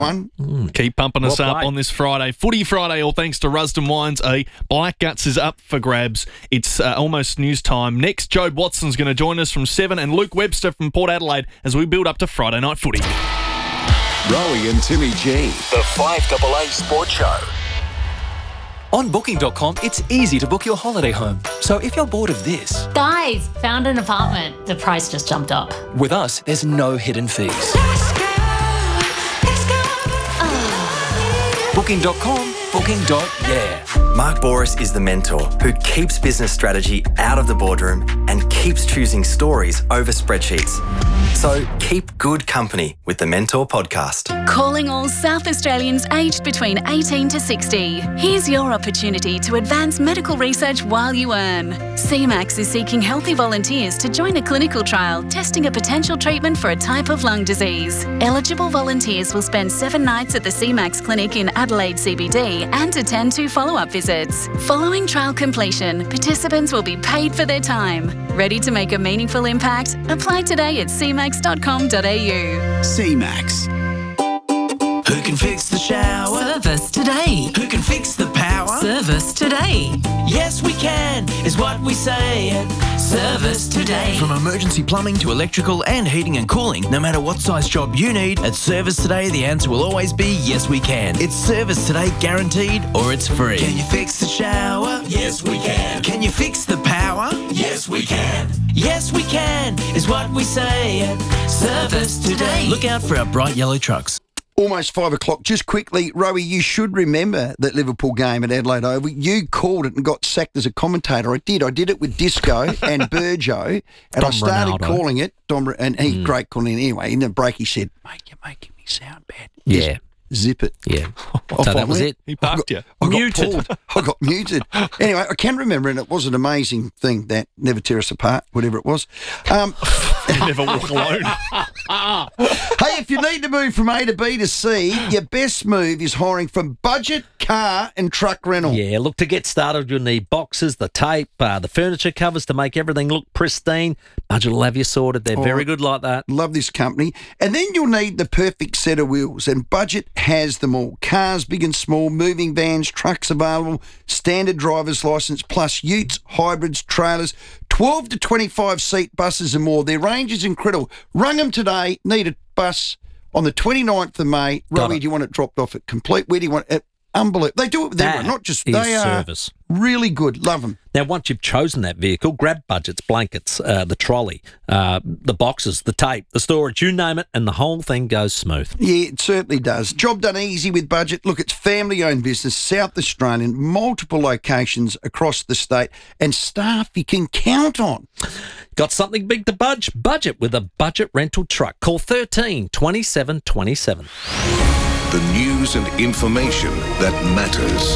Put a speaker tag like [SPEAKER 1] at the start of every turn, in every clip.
[SPEAKER 1] one.
[SPEAKER 2] Keep pumping us
[SPEAKER 3] Well
[SPEAKER 2] up
[SPEAKER 3] played.
[SPEAKER 2] on this Friday. Footy Friday, all thanks to Rusden Wines. Black Guts is up for grabs. It's almost news time. Next, Jobe Watson's going to join us from 7 and Luke Webster from Port Adelaide as we build up to Friday night footy.
[SPEAKER 4] Rowie and Timmy G.
[SPEAKER 5] The 5AA Sports Show.
[SPEAKER 6] On Booking.com, it's easy to book your holiday home. So if you're bored of this,
[SPEAKER 7] Guys, found an apartment. The price just jumped up.
[SPEAKER 6] with us, there's no hidden fees. Booking.com, booking.yeah.
[SPEAKER 8] Mark Boris is the mentor who keeps business strategy out of the boardroom and keeps choosing stories over spreadsheets. So keep good company with the Mentor podcast.
[SPEAKER 9] Calling all South Australians aged between 18 to 60. Here's your opportunity to advance medical research while you earn. CMAX is seeking healthy volunteers to join a clinical trial testing a potential treatment for a type of lung disease. Eligible volunteers will spend 7 nights at the CMAX clinic in Adelaide CBD and attend 2 follow-up visits. Following trial completion, participants will be paid for their time. Ready to make a meaningful impact? Apply today at cmax.com.au.
[SPEAKER 4] C-Max.
[SPEAKER 10] Who can fix the shower?
[SPEAKER 11] Service today.
[SPEAKER 10] Who can fix the power?
[SPEAKER 11] Service today.
[SPEAKER 10] Yes, we can, is what we say at Service Today. From emergency plumbing to electrical and heating and cooling, no matter what size job you need, at Service Today, the answer will always be yes, we can. It's Service Today guaranteed or it's free. Can you fix the shower? Yes, we can. Can you fix the power? Yes, we can. Yes, we can, is what we say at Service Today. Look out for our bright yellow trucks.
[SPEAKER 1] Almost 5 o'clock. Just quickly, Rowie, you should remember that Liverpool game at Adelaide Oval. You called it and got sacked as a commentator. I did. I did it with Disco and Burjo, and I started calling it. And he great calling it anyway. In the break, he said, "Mate, you're making me sound bad."
[SPEAKER 3] Yeah.
[SPEAKER 1] Zip it.
[SPEAKER 3] Yeah. So that was it.
[SPEAKER 2] He parked you.
[SPEAKER 1] Muted. I got muted. Anyway, I can remember, and it was an amazing thing, that Never Tear Us Apart, whatever it was.
[SPEAKER 2] Never walk alone.
[SPEAKER 1] Hey, if you need to move from A to B to C, your best move is hiring from Budget Car and Truck Rental.
[SPEAKER 3] Yeah, look, to get started, you'll need boxes, the tape, the furniture covers to make everything look pristine. Budget will have you sorted. They're very good like that.
[SPEAKER 1] Love this company. And then you'll need the perfect set of wheels, and Budget has them all. Cars, big and small, moving vans, trucks available, standard driver's licence, plus utes, hybrids, trailers, 12 to 25 seat buses and more. Their range is incredible. Rung them today, need a bus on the 29th of May. Rowie, do you want it dropped off at Complete? Where do you want it? Unbelievable. They do it with everyone, not just... They
[SPEAKER 3] service.
[SPEAKER 1] Are really good. Love them.
[SPEAKER 3] Now, once you've chosen that vehicle, grab Budget's blankets, the trolley, the boxes, the tape, the storage, you name it, and the whole thing goes smooth.
[SPEAKER 1] Yeah, it certainly does. Job done easy with Budget. Look, it's family-owned business, South Australian, multiple locations across the state, and staff you can count on.
[SPEAKER 3] Got something big to budget with a Budget rental truck. Call 13 27 27.
[SPEAKER 4] The news and information that matters.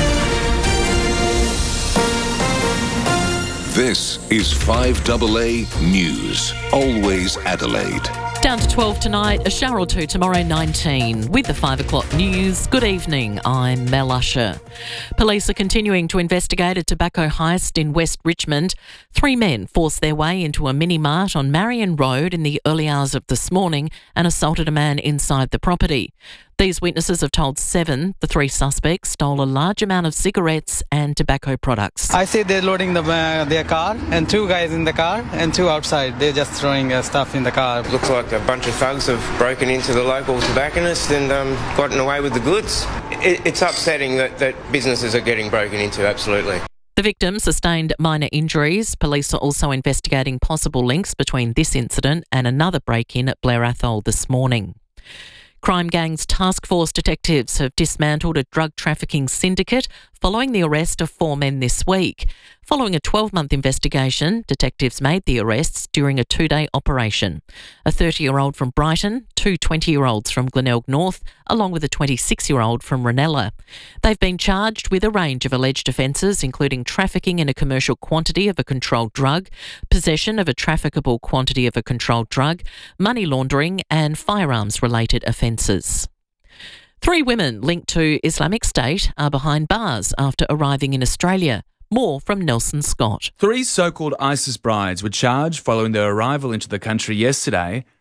[SPEAKER 4] This is 5AA News. Always Adelaide.
[SPEAKER 11] Down to 12 tonight, a shower or two tomorrow, 19. With the 5 o'clock news, good evening, I'm Mel Usher. Police are continuing to investigate a tobacco heist in West Richmond. 3 men forced their way into a mini-mart on Marion Road in the early hours of this morning and assaulted a man inside the property. These witnesses have told Seven the 3 suspects stole a large amount of cigarettes and tobacco products.
[SPEAKER 12] I see they're loading their car, and 2 guys in the car and 2 outside. They're just throwing stuff in the car.
[SPEAKER 13] Looks like a bunch of thugs have broken into the local tobacconist and gotten away with the goods. It's upsetting that businesses are getting broken into, absolutely.
[SPEAKER 11] The victim sustained minor injuries. Police are also investigating possible links between this incident and another break-in at Blair Athol this morning. Crime Gangs Task Force detectives have dismantled a drug trafficking syndicate following the arrest of 4 men this week. Following a 12-month investigation, detectives made the arrests during a 2-day operation. A 30-year-old from Brighton, 2 20-year-olds from Glenelg North, along with a 26-year-old from Ranella. They've been charged with a range of alleged offences, including trafficking in a commercial quantity of a controlled drug, possession of a trafficable quantity of a controlled drug, money laundering and firearms-related offences. 3 women linked to Islamic State are behind bars after arriving in Australia. More from Nelson Scott.
[SPEAKER 14] 3 so-called ISIS brides were charged following their arrival into the country yesterday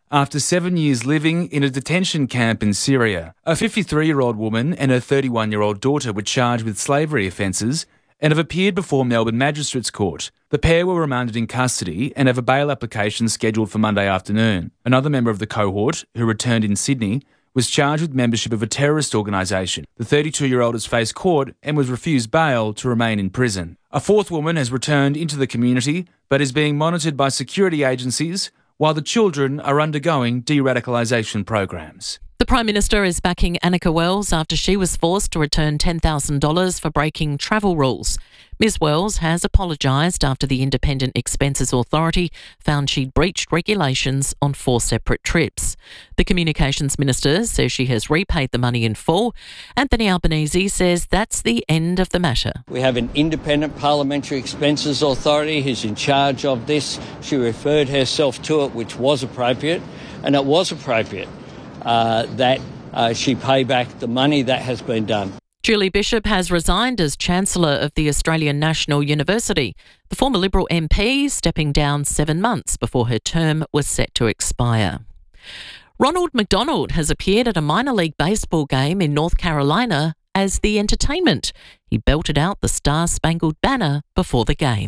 [SPEAKER 14] after 7 years living in a detention camp in Syria. A 53-year-old woman and her 31-year-old daughter were charged with slavery offences and have appeared before Melbourne Magistrates Court. The pair were remanded in custody and have a bail application scheduled for Monday afternoon. Another member of the cohort, who returned in Sydney, was charged with membership of a terrorist organisation. The 32-year-old has faced court and was refused bail to remain in prison. A fourth woman has returned into the community but is being monitored by security agencies, while the children are undergoing de-radicalisation programs.
[SPEAKER 11] The Prime Minister is backing Annika Wells after she was forced to return $10,000 for breaking travel rules. Ms Wells has apologised after the Independent Expenses Authority found she'd breached regulations on 4 separate trips. The Communications Minister says she has repaid the money in full. Anthony Albanese says that's the end of the matter.
[SPEAKER 15] We have an Independent Parliamentary Expenses Authority who's in charge of this. She referred herself to it, which was appropriate, and it was appropriate that she pay back the money that has been done.
[SPEAKER 11] Julie Bishop has resigned as Chancellor of the Australian National University, the former Liberal MP stepping down 7 months before her term was set to expire. Ronald McDonald has appeared at a minor league baseball game in North Carolina as the entertainment. He belted out the Star-Spangled Banner before the game.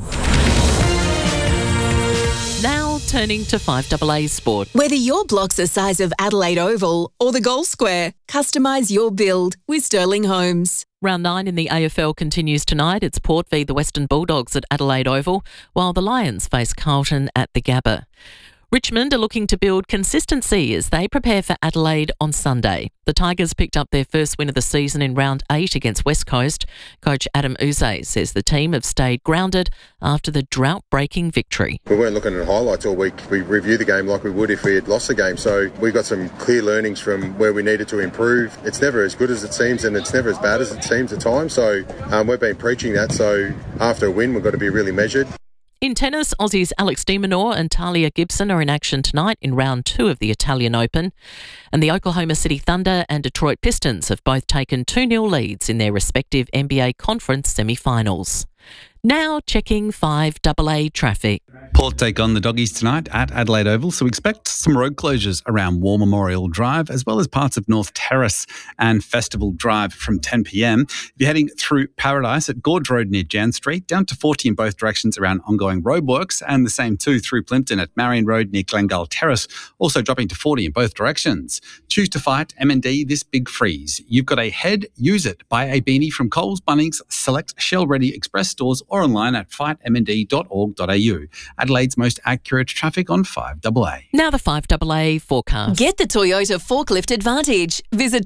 [SPEAKER 11] Now turning to 5AA Sport.
[SPEAKER 16] Whether your block's the size of Adelaide Oval or the Goal Square, customise your build with Sterling Homes.
[SPEAKER 11] Round 9 in the AFL continues tonight. It's Port v the Western Bulldogs at Adelaide Oval, while the Lions face Carlton at the Gabba. Richmond are looking to build consistency as they prepare for Adelaide on Sunday. The Tigers picked up their first win of the season in round 8 against West Coast. Coach Adam Uze says the team have stayed grounded after the drought-breaking victory.
[SPEAKER 17] We weren't looking at highlights all week. We reviewed the game like we would if we had lost the game. So we got some clear learnings from where we needed to improve. It's never as good as it seems and it's never as bad as it seems at times. So we've been preaching that. So after a win, we've got to be really measured.
[SPEAKER 11] In tennis, Aussies Alex de Minaur and Talia Gibson are in action tonight in round 2 of the Italian Open. And the Oklahoma City Thunder and Detroit Pistons have both taken 2-0 leads in their respective NBA Conference semi-finals. Now checking 5AA traffic.
[SPEAKER 18] Port take on the Doggies tonight at Adelaide Oval, so expect some road closures around War Memorial Drive as well as parts of North Terrace and Festival Drive from 10 p.m. If you're heading through Paradise at Gorge Road near Jan Street, down to 40 in both directions around ongoing roadworks, and the same too through Plympton at Marion Road near Glengall Terrace, also dropping to 40 in both directions. Choose to fight MND this big freeze. You've got a head, use it. Buy a beanie from Coles, Bunnings, select Shell Ready Express stores or online at fightmnd.org.au. Adelaide's most accurate traffic on 5AA.
[SPEAKER 11] Now the 5AA forecast.
[SPEAKER 16] Get the Toyota Forklift Advantage. Visit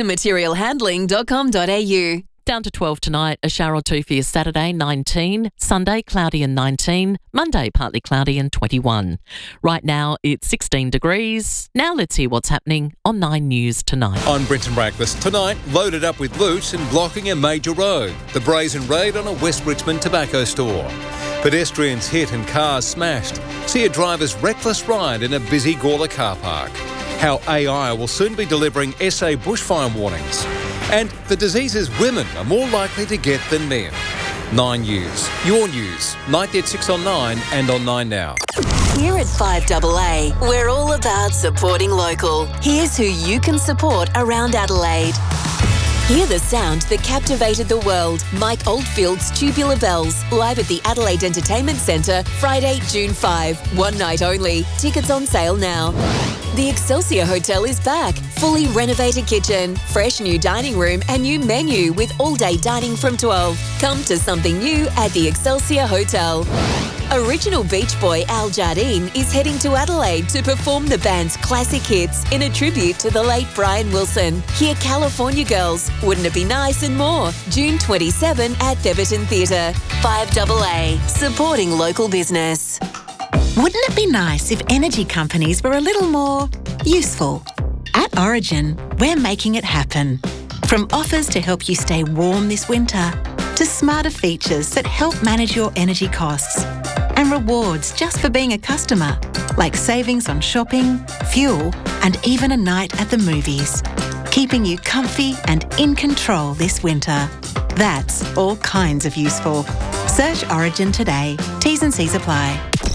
[SPEAKER 16] toyotamaterialhandling.com.au.
[SPEAKER 11] Down to 12 tonight, a shower or two for your Saturday, 19. Sunday, cloudy and 19. Monday, partly cloudy and 21. Right now, it's 16 degrees. Now let's hear what's happening on 9 News tonight.
[SPEAKER 19] I'm Brenton Brackless. Tonight, loaded up with loot and blocking a major road. The brazen raid on a West Richmond tobacco store. Pedestrians hit and cars smashed. See a driver's reckless ride in a busy Gawler car park. How AI will soon be delivering SA bushfire warnings. And the diseases women are more likely to get than men. 9 News. Your news. 9 at 6 on 9 and on 9 Now.
[SPEAKER 16] Here at 5AA, we're all about supporting local. Here's who you can support around Adelaide. Hear the sound that captivated the world. Mike Oldfield's Tubular Bells, live at the Adelaide Entertainment Centre, Friday, June 5. One night only. Tickets on sale now. The Excelsior Hotel is back. Fully renovated kitchen, fresh new dining room and new menu with all-day dining from 12. Come to something new at the Excelsior Hotel. Original Beach Boy Al Jardine is heading to Adelaide to perform the band's classic hits in a tribute to the late Brian Wilson. Hear California Girls, Wouldn't It Be Nice and more. June 27 at Theberton Theatre. 5AA, supporting local business.
[SPEAKER 20] Wouldn't it be nice if energy companies were a little more useful? At Origin, we're making it happen. From offers to help you stay warm this winter, to smarter features that help manage your energy costs, and rewards just for being a customer, like savings on shopping, fuel, and even a night at the movies. Keeping you comfy and in control this winter. That's all kinds of useful. Search Origin today. T's and C's apply.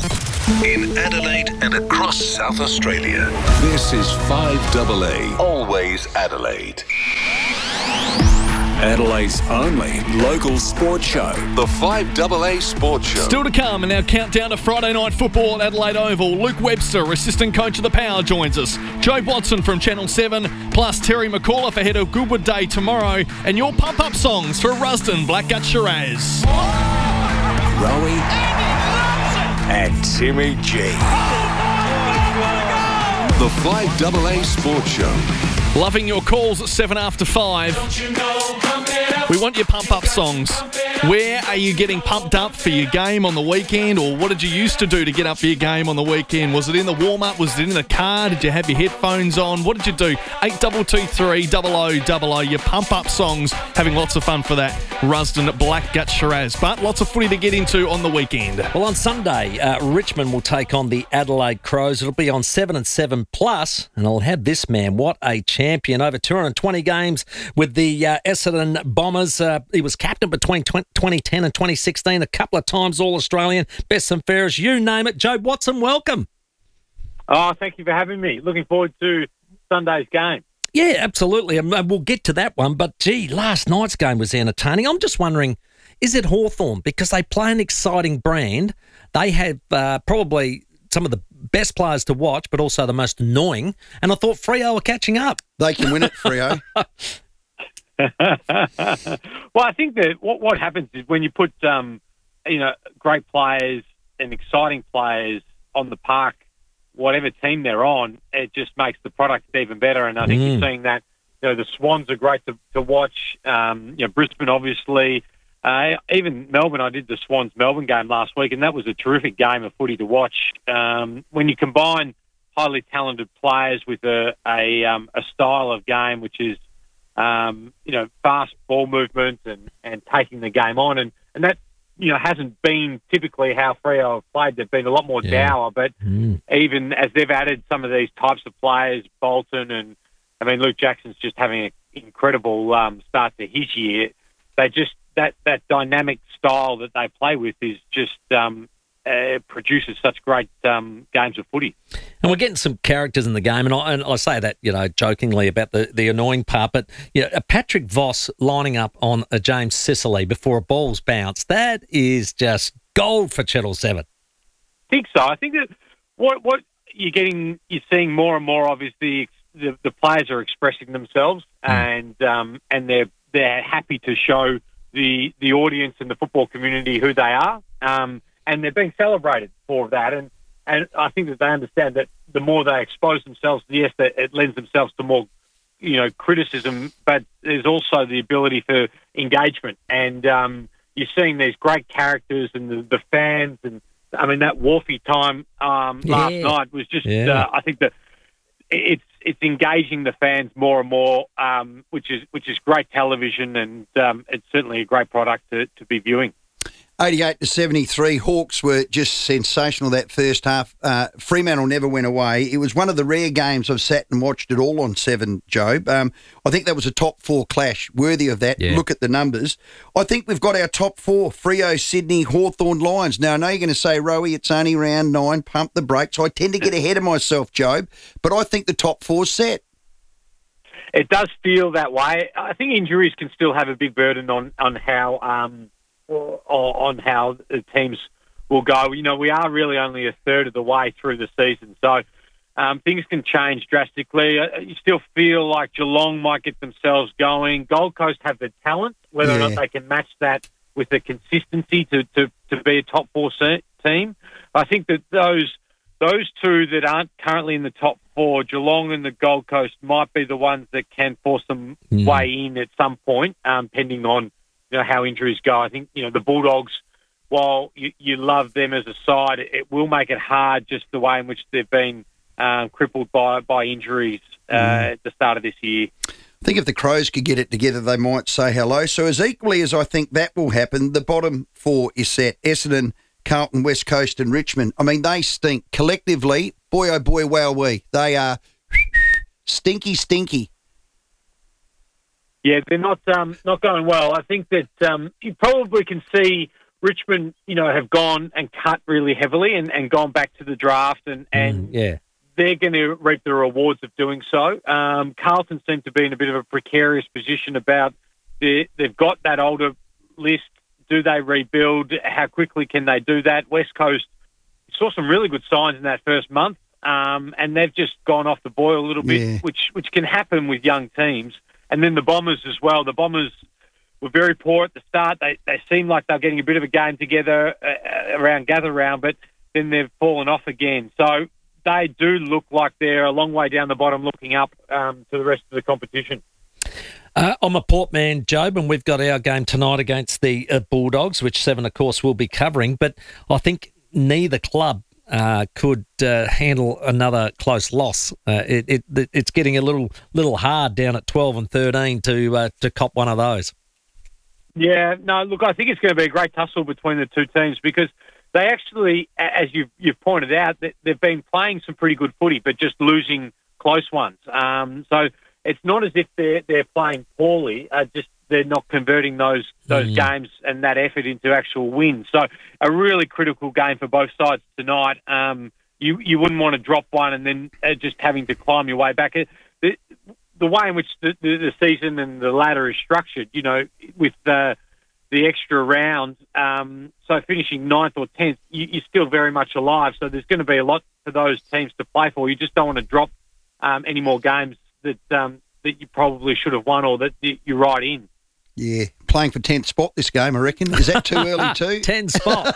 [SPEAKER 4] in Adelaide and across South Australia. This is 5AA, always Adelaide. Adelaide's only local sports show, the 5AA Sports Show.
[SPEAKER 2] Still to come in our countdown to Friday night football at Adelaide Oval. Luke Webster, assistant coach of the Power, joins us. Joe Watson from Channel 7, plus Terry McAuliffe ahead of Goodwood Day tomorrow, and your pump-up songs for Rusden Blackgut Shiraz.
[SPEAKER 4] Rowie and Timmy G. The 5AA Sports Show.
[SPEAKER 2] Loving your calls at 7 after 5. We want your pump-up songs. Where are you getting pumped up for your game on the weekend, or what did you used to do to get up for your game on the weekend? Was it in the warm-up? Was it in the car? Did you have your headphones on? What did you do? 8223 0000. Your pump-up songs. Having lots of fun for that. Rusden Blackgut Shiraz. But lots of footy to get into on the weekend.
[SPEAKER 3] Well, on Sunday, Richmond will take on the Adelaide Crows. It'll be on 7 and 7 plus, and I'll have this man. What a champion. Over 220 games with the Essendon Bombers. He was captain between 2010 and 2016, a couple of times All-Australian, best and fairest, you name it. Joe Watson, welcome.
[SPEAKER 21] Oh, thank you for having me. Looking forward to Sunday's game.
[SPEAKER 3] Yeah, absolutely. And we'll get to that one. But, gee, last night's game was entertaining. I'm just wondering, is it Hawthorn? Because they play an exciting brand. They have probably some of the best players to watch, but also the most annoying. And I thought Freo are catching up.
[SPEAKER 1] They can win it, Freo.
[SPEAKER 21] Well, I think that what happens is when you put great players and exciting players on the park, whatever team they're on, it just makes the product even better. And I think you're seeing that. The Swans are great to watch. Brisbane, obviously. Even Melbourne, I did the Swans-Melbourne game last week, and that was a terrific game of footy to watch. When you combine highly talented players with a style of game which is fast ball movement and taking the game on, and that hasn't been typically how Freo have played. They've been a lot more dour, but even as they've added some of these types of players, Bolton and Luke Jackson's just having an incredible start to his year. They just that dynamic style that they play with is just produces such great games of footy.
[SPEAKER 3] And we're getting some characters in the game, and I say that jokingly about the annoying part, but Patrick Voss lining up on a James Sicily before a ball's bounced, that is just gold for Channel 7.
[SPEAKER 21] I think so. I think that what you're seeing more and more of is the players are expressing themselves, and they're happy to show the audience and the football community who they are. And they're being celebrated for that. And I think that they understand that the more they expose themselves, yes, that it lends themselves to more, criticism, but there's also the ability for engagement. And you're seeing these great characters and the fans. And, that Wharfie time last night was just, I think that it's engaging the fans more and more, which is great television, and it's certainly a great product to be viewing.
[SPEAKER 1] 88-73, Hawks were just sensational that first half. Fremantle never went away. It was one of the rare games I've sat and watched it all on 7, Job. I think that was a top 4 clash, worthy of that. Yeah. Look at the numbers. I think we've got our top 4, Freo, Sydney, Hawthorn, Lions. Now, I know you're going to say, Rowie, it's only round 9, pump the brakes. I tend to get ahead of myself, Job, but I think the top 4's set.
[SPEAKER 21] It does feel that way. I think injuries can still have a big burden on how... on how the teams will go. We are really only a third of the way through the season, so things can change drastically. You still feel like Geelong might get themselves going. Gold Coast have the talent, whether or not they can match that with the consistency to be a top 4 team. I think that those two that aren't currently in the top 4, Geelong and the Gold Coast, might be the ones that can force them way in at some point, pending on how injuries go. I think, the Bulldogs, while you love them as a side, it will make it hard just the way in which they've been crippled by injuries at the start of this year.
[SPEAKER 1] I think if the Crows could get it together, they might say hello. So as equally as I think that will happen, the bottom 4 is set. Essendon, Carlton, West Coast and Richmond. They stink. Collectively, boy oh boy, wowee. They are stinky. Yeah,
[SPEAKER 21] they're not going well. I think that you probably can see Richmond, have gone and cut really heavily and gone back to the draft and they're going to reap the rewards of doing so. Carlton seem to be in a bit of a precarious position about they've got that older list. Do they rebuild? How quickly can they do that? West Coast saw some really good signs in that first month, and they've just gone off the boil a little bit, which can happen with young teams. And then the Bombers as well. The Bombers were very poor at the start. They seemed like they're getting a bit of a game together around Gather Round, but then they've fallen off again. So they do look like they're a long way down the bottom looking up to the rest of the competition.
[SPEAKER 3] I'm a Port man, Job, and we've got our game tonight against the Bulldogs, which Seven, of course, will be covering. But I think neither club could handle another close loss. It's getting a little hard down at 12 and 13 to cop one of those.
[SPEAKER 21] Yeah, no, look, I think it's going to be a great tussle between the two teams because they actually, as you've pointed out, they've been playing some pretty good footy, but just losing close ones. So it's not as if they're playing poorly, just they're not converting those games and that effort into actual wins. So a really critical game for both sides tonight. You wouldn't want to drop one and then just having to climb your way back. The way in which the season and the ladder is structured, with the extra rounds, so finishing 9th or 10th, you're still very much alive. So there's going to be a lot for those teams to play for. You just don't want to drop any more games that you probably should have won or that you're right in.
[SPEAKER 1] Yeah, playing for 10th spot this game, I reckon. Is that too early too?
[SPEAKER 3] 10th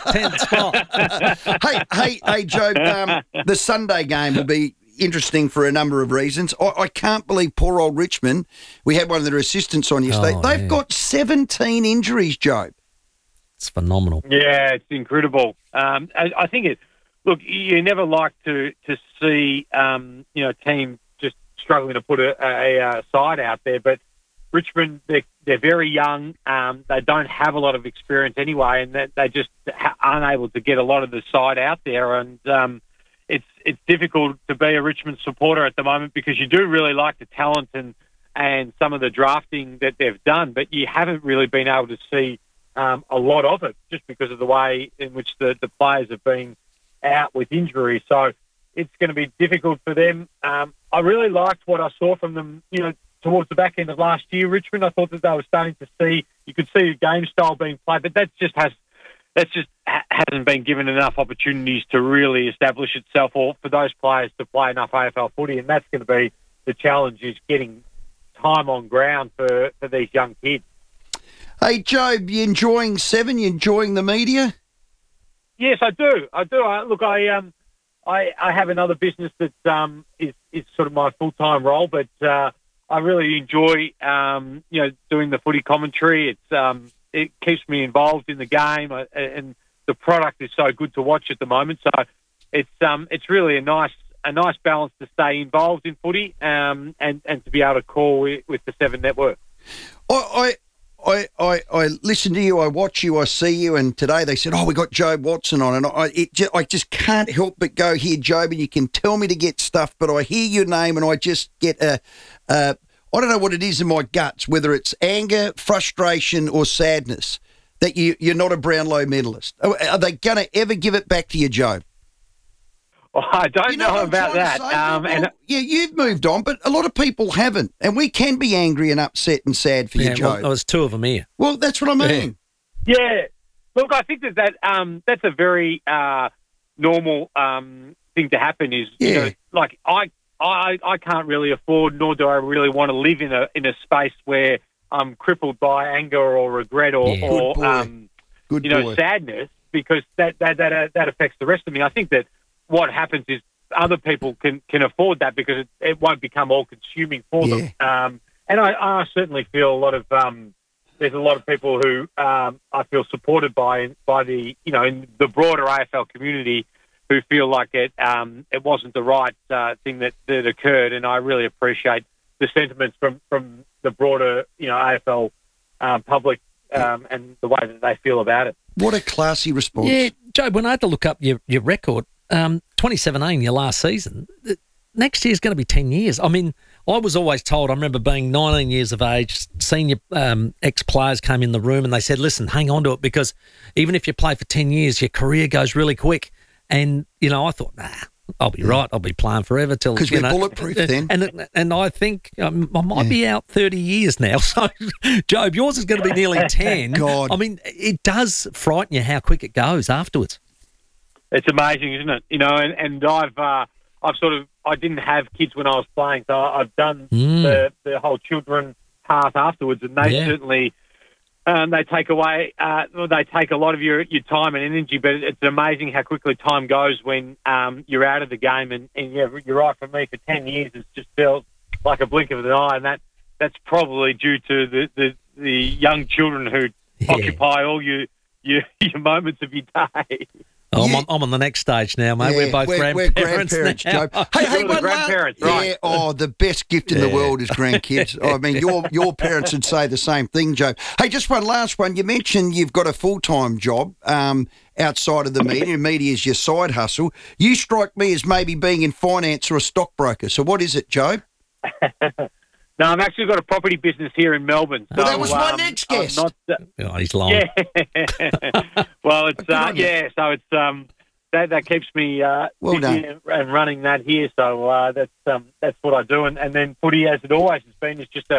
[SPEAKER 3] spot.
[SPEAKER 1] Hey, Joe, the Sunday game will be interesting for a number of reasons. I can't believe poor old Richmond, we had one of their assistants on yesterday. They've got 17 injuries, Joe.
[SPEAKER 3] It's phenomenal.
[SPEAKER 21] Yeah, it's incredible. I think look, you never like to see, a team just struggling to put a side out there, but Richmond, they're very young. They don't have a lot of experience anyway, and they just aren't able to get a lot of the side out there. And it's difficult to be a Richmond supporter at the moment because you do really like the talent and some of the drafting that they've done, but you haven't really been able to see a lot of it just because of the way in which the players have been out with injury. So it's going to be difficult for them. I really liked what I saw from them, towards the back end of last year, Richmond. I thought that they were starting to see, you could see a game style being played, but that just hasn't been given enough opportunities to really establish itself or for those players to play enough AFL footy, and that's going to be the challenge, is getting time on ground for these young kids.
[SPEAKER 1] Hey, Job, you enjoying Seven? You enjoying the media?
[SPEAKER 21] Yes, I do. I have another business that is sort of my full-time role, but I really enjoy, doing the footy commentary. It keeps me involved in the game, and the product is so good to watch at the moment. So it's really a nice balance to stay involved in footy, and to be able to call with the Seven Network.
[SPEAKER 1] I listen to you, I watch you, I see you, and today they said, we got Job Watson on, and I just can't help but go, here, Job, and you can tell me to get stuff, but I hear your name and I just get I don't know what it is in my guts, whether it's anger, frustration or sadness, that you're not a Brownlow medalist. Are they going to ever give it back to you, Job?
[SPEAKER 21] Well, I don't know about that.
[SPEAKER 1] You've moved on, but a lot of people haven't. And we can be angry and upset and sad for you, Joe.
[SPEAKER 3] Well, there was two of them here.
[SPEAKER 1] Well, that's what I mean.
[SPEAKER 21] Yeah. Look, I think that's a very normal thing to happen is, I can't really afford, nor do I really want to live in a space where I'm crippled by anger or regret or sadness, because that affects the rest of me. I think that what happens is other people can afford that because it won't become all consuming for them. And I certainly feel there's a lot of people who I feel supported by the in the broader AFL community who feel like it wasn't the right thing that occurred, and I really appreciate the sentiments from the broader AFL public and the way that they feel about it.
[SPEAKER 1] What a classy response.
[SPEAKER 3] Yeah, Joe, when I had to look up your record, 2017, your last season, next year's going to be 10 years. I mean, I was always told, I remember being 19 years of age, senior ex-players came in the room and they said, listen, hang on to it because even if you play for 10 years, your career goes really quick. And, I thought, I'll be right. I'll be playing forever till...
[SPEAKER 1] Because we're bulletproof then.
[SPEAKER 3] And I think I might be out 30 years now. So, Job, yours is going to be nearly 10.
[SPEAKER 1] God.
[SPEAKER 3] I mean, it does frighten you how quick it goes afterwards.
[SPEAKER 21] It's amazing, isn't it? And I didn't have kids when I was playing, so I've done the whole children path afterwards, and they certainly... they take away. They take a lot of your time and energy, but it's amazing how quickly time goes when you're out of the game. And you're right. For me, for 10 years, it's just felt like a blink of an eye, and that's probably due to the young children who occupy all your moments of your day.
[SPEAKER 3] I'm on the next stage now, mate. We're both grandparents now.
[SPEAKER 1] Joe. Hey,
[SPEAKER 21] grandparents, right?
[SPEAKER 1] Yeah. Oh, the best gift in the world is grandkids. I mean, your parents would say the same thing, Joe. Hey, just one last one. You mentioned you've got a full-time job outside of the media. Media is your side hustle. You strike me as maybe being in finance or a stockbroker. So what is it, Joe?
[SPEAKER 21] No, I've actually got a property business here in Melbourne. So,
[SPEAKER 1] well, that was my next guest.
[SPEAKER 3] He's lying.
[SPEAKER 21] Yeah. Well, it's so it's that keeps me busy and running that here. So that's what I do. And then footy, as it always has been, is just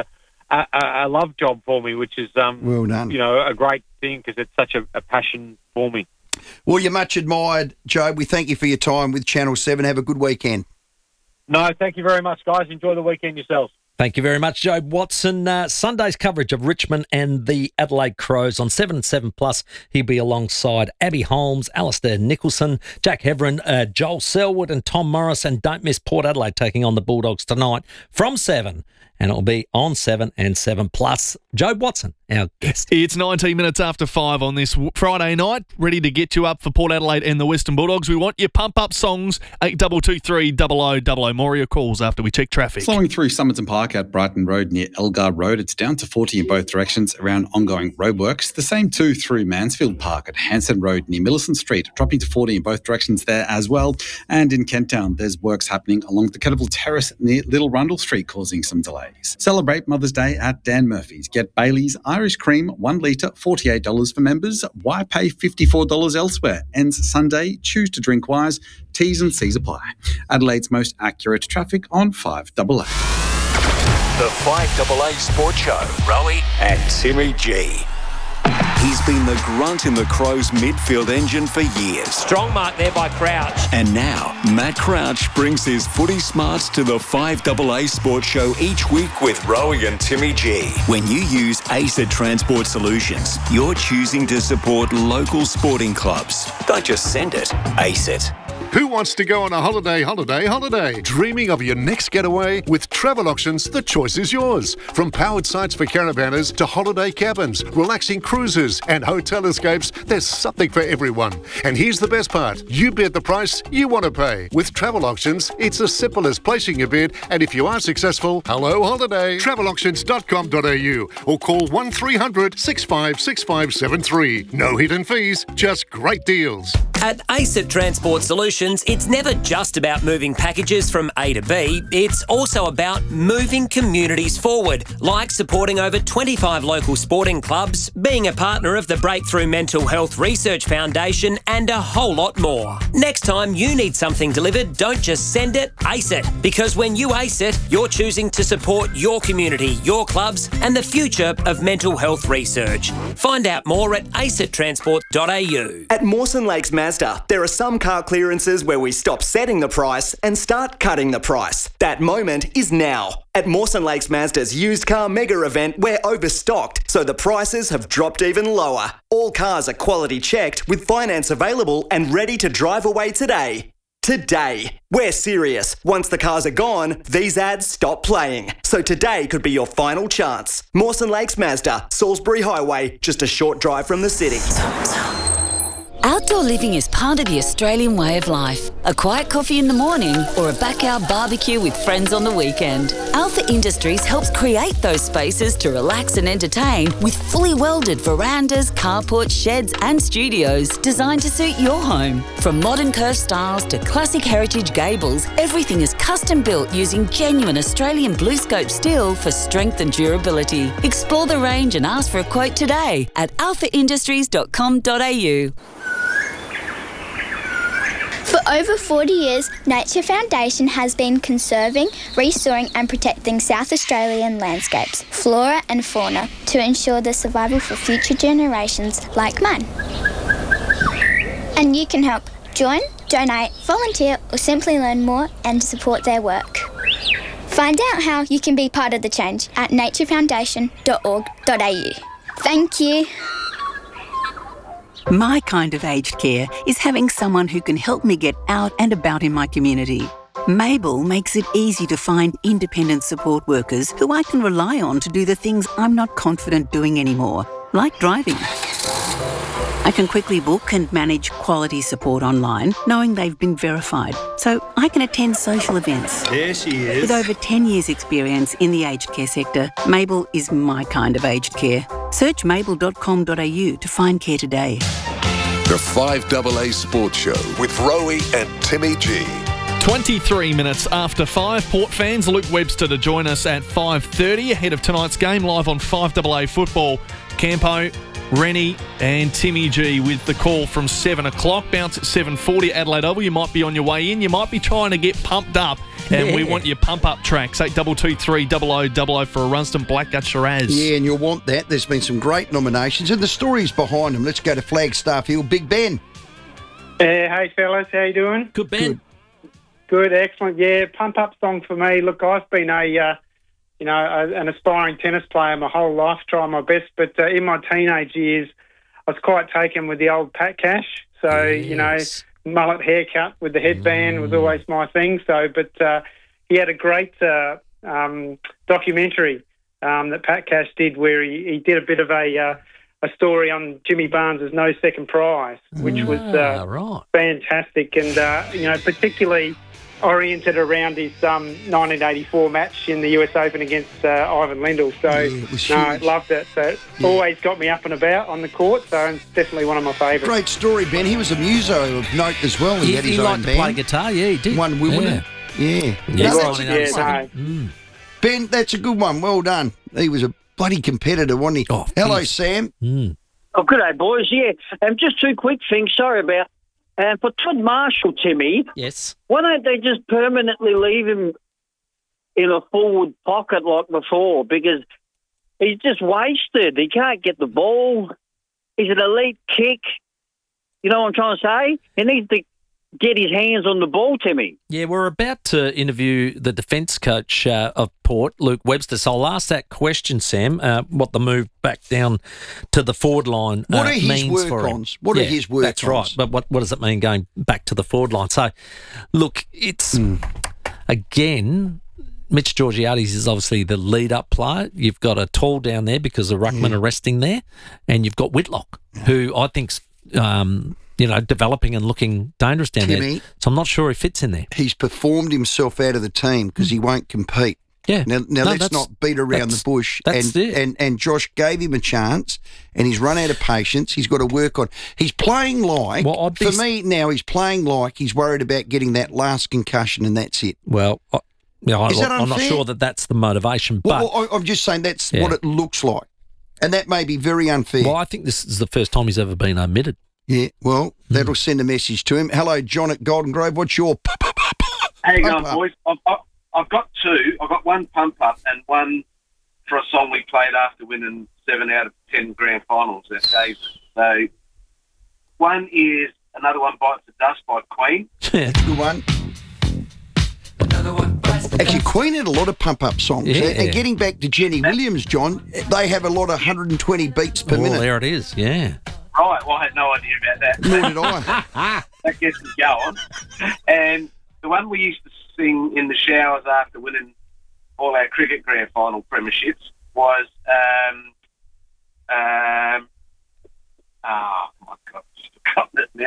[SPEAKER 21] a love job for me, which is
[SPEAKER 1] well done.
[SPEAKER 21] A great thing because it's such a passion for me.
[SPEAKER 1] Well, you're much admired, Joe. We thank you for your time with Channel 7. Have a good weekend.
[SPEAKER 21] No, thank you very much, guys. Enjoy the weekend yourselves.
[SPEAKER 3] Thank you very much, Joe Watson. Sunday's coverage of Richmond and the Adelaide Crows on 7 and 7+. He'll be alongside Abby Holmes, Alistair Nicholson, Jack Heverin, Joel Selwood and Tom Morris. And don't miss Port Adelaide taking on the Bulldogs tonight from 7. And it'll be on 7 and 7+. Joe Watson, our guest.
[SPEAKER 2] It's 19 minutes after 5 on this Friday night. Ready to get you up for Port Adelaide and the Western Bulldogs. We want your pump-up songs. 8223 0000. More of your calls after we check traffic.
[SPEAKER 18] Flowing through Somerton Park at Brighton Road near Elgar Road, it's down to 40 in both directions around ongoing roadworks. The same too through Mansfield Park at Hanson Road near Millicent Street, dropping to 40 in both directions there as well. And in Kent Town, there's works happening along the Kettleville Terrace near Little Rundle Street, causing some delays. Celebrate Mother's Day at Dan Murphy's. Get Bailey's Irish Cream, 1 litre, $48 for members. Why pay $54 elsewhere? Ends Sunday. Choose to drink wise. T's and C's apply. Adelaide's most accurate traffic on 5AA.
[SPEAKER 4] The 5AA Sports Show. Rowie and Timmy G. He's been the grunt in the Crows' midfield engine for years.
[SPEAKER 5] Strong mark there by Crouch.
[SPEAKER 4] And now, Matt Crouch brings his footy smarts to the 5AA Sports Show each week with Rowie and Timmy G. When you use ACET Transport Solutions, you're choosing to support local sporting clubs. Don't just send it, ACET.
[SPEAKER 22] Who wants to go on a holiday? Dreaming of your next getaway? With Travel Auctions, the choice is yours. From powered sites for caravanners to holiday cabins, relaxing cruises and hotel escapes, there's something for everyone. And here's the best part. You bid the price you want to pay. With Travel Auctions, it's as simple as placing your bid, and if you are successful, hello holiday. Travelauctions.com.au or call 1300 656573. No hidden fees, just great deals.
[SPEAKER 5] At ACET Transport Solutions, it's never just about moving packages from A to B. It's also about moving communities forward, like supporting over 25 local sporting clubs, being a partner of the Breakthrough Mental Health Research Foundation, and a whole lot more. Next time you need something delivered, don't just send it, ACE it. Because when you ACE it, you're choosing to support your community, your clubs, and the future of mental health research. Find out more at acettransport.au.
[SPEAKER 23] At Mawson Lakes Mazda, there are some car clearances where we stop setting the price and start cutting the price. That moment is now. At Mawson Lakes Mazda's used car mega event, we're overstocked, so the prices have dropped even lower. All cars are quality checked with finance available and ready to drive away today. Today. We're serious. Once the cars are gone, these ads stop playing. So today could be your final chance. Mawson Lakes Mazda, Salisbury Highway, just a short drive from the city.
[SPEAKER 6] Outdoor living is part of the Australian way of life. A quiet coffee in the morning or a backyard barbecue with friends on the weekend. Alpha Industries helps create those spaces to relax and entertain with fully welded verandas, carports, sheds and studios designed to suit your home. From modern curved styles to classic heritage gables, everything is custom built using genuine Australian BlueScope steel for strength and durability. Explore the range and ask for a quote today at alphaindustries.com.au.
[SPEAKER 7] For over 40 years, Nature Foundation has been conserving, restoring and protecting South Australian landscapes, flora and fauna to ensure the survival for future generations like mine. And you can help. Join, donate, volunteer or simply learn more and support their work. Find out how you can be part of the change at naturefoundation.org.au. Thank you.
[SPEAKER 8] My kind of aged care is having someone who can help me get out and about in my community. Mabel makes it easy to find independent support workers who I can rely on to do the things I'm not confident doing anymore, like driving. I can quickly book and manage quality support online, knowing they've been verified, so I can attend social events.
[SPEAKER 24] There she is.
[SPEAKER 8] With over 10 years' experience in the aged care sector, Mabel is my kind of aged care. Search mabel.com.au to find care today.
[SPEAKER 25] The 5AA Sports Show with Rowie and Timmy G.
[SPEAKER 2] 23 minutes after 5. Port fans, Luke Webster to join us at 5:30 ahead of tonight's game live on 5AA Football. Campo, Rennie and Timmy G with the call from 7 o'clock. Bounce at 7:40 Adelaide Oval. You might be on your way in. You might be trying to get pumped up. And we want your pump-up tracks, 8223 0000 for a Runston Blackgut Shiraz.
[SPEAKER 1] Yeah, and you'll want that. There's been some great nominations, and the stories behind them. Let's go to Flagstaff Hill. Big Ben.
[SPEAKER 26] Hey, fellas. How you doing?
[SPEAKER 3] Good, Ben.
[SPEAKER 26] Good, excellent. Yeah, pump-up song for me. Look, I've been an aspiring tennis player my whole life, trying my best. But in my teenage years, I was quite taken with the old Pat Cash. So,
[SPEAKER 3] Yes.
[SPEAKER 26] Mullet haircut with the headband was always my thing. So, but he had a great documentary that Pat Cash did where he did a bit of a story on Jimmy Barnes' No Second Prize, which was fantastic and, particularly oriented around his 1984 match in the US Open against Ivan Lendl. So, I loved it. So, always got me up and about on the court. So, it's definitely one of my favourites.
[SPEAKER 1] Great story, Ben. He was a muso of note as well. He had his own
[SPEAKER 3] liked
[SPEAKER 1] band.
[SPEAKER 3] to play guitar, yeah, he did.
[SPEAKER 1] Won Wimbledon. Yeah. Ben, that's a good one. Well done. He was a bloody competitor, wasn't he? Hello, Sam.
[SPEAKER 27] Oh, good day, boys. Yeah, just two quick things. Sorry about. For Todd Marshall, Timmy.
[SPEAKER 3] Yes.
[SPEAKER 27] Why don't they just permanently leave him in a forward pocket like before? Because he's just wasted. He can't get the ball. He's an elite kick. You know what I'm trying to say? He needs to get his hands on the ball, Timmy.
[SPEAKER 3] Yeah, we're about to interview the defence coach of Port, Luke Webster. So I'll ask that question, Sam, what the move back down to the forward line
[SPEAKER 1] What are his
[SPEAKER 3] means for him.
[SPEAKER 1] work-ons? What are his work-ons?
[SPEAKER 3] That's right. But what does it mean going back to the forward line? So, look, it's, again, Mitch Georgiades is obviously the lead-up player. You've got a tall down there because the ruckman are resting there. And you've got Whitlock, who I think's developing and looking dangerous down
[SPEAKER 1] Timmy,
[SPEAKER 3] there. So I'm not sure he fits in there.
[SPEAKER 1] He's performed himself out of the team because he won't compete.
[SPEAKER 3] Yeah.
[SPEAKER 1] Now let's not beat around the bush. And Josh gave him a chance, and he's run out of patience. He's got to work on. He's playing like. For me now, he's playing like he's worried about getting that last concussion, and that's it.
[SPEAKER 3] Well, I'm not
[SPEAKER 1] unfair?
[SPEAKER 3] sure that that's the motivation. But
[SPEAKER 1] I'm just saying that's what it looks like, and that may be very unfair.
[SPEAKER 3] Well, I think this is the first time he's ever been omitted.
[SPEAKER 1] Yeah, well, that'll send a message to him. Hello, John at Golden Grove. What's your
[SPEAKER 28] How you going, boys? I've got two. I've got one pump up and one for a song we played after winning 7 out of 10 grand finals that day. So one is Another One Bites the Dust by Queen.
[SPEAKER 1] That's a good one. Actually, Queen had a lot of pump-up songs.
[SPEAKER 3] Yeah.
[SPEAKER 1] And getting back to Jenny Williams, John, they have a lot of 120 beats per minute.
[SPEAKER 3] There it is, yeah.
[SPEAKER 28] Right, well, I had no idea about that.
[SPEAKER 1] Nor did I.
[SPEAKER 28] That gets me going. And the one we used to sing in the showers after winning all our cricket grand final premierships was, oh, my God, I've forgotten it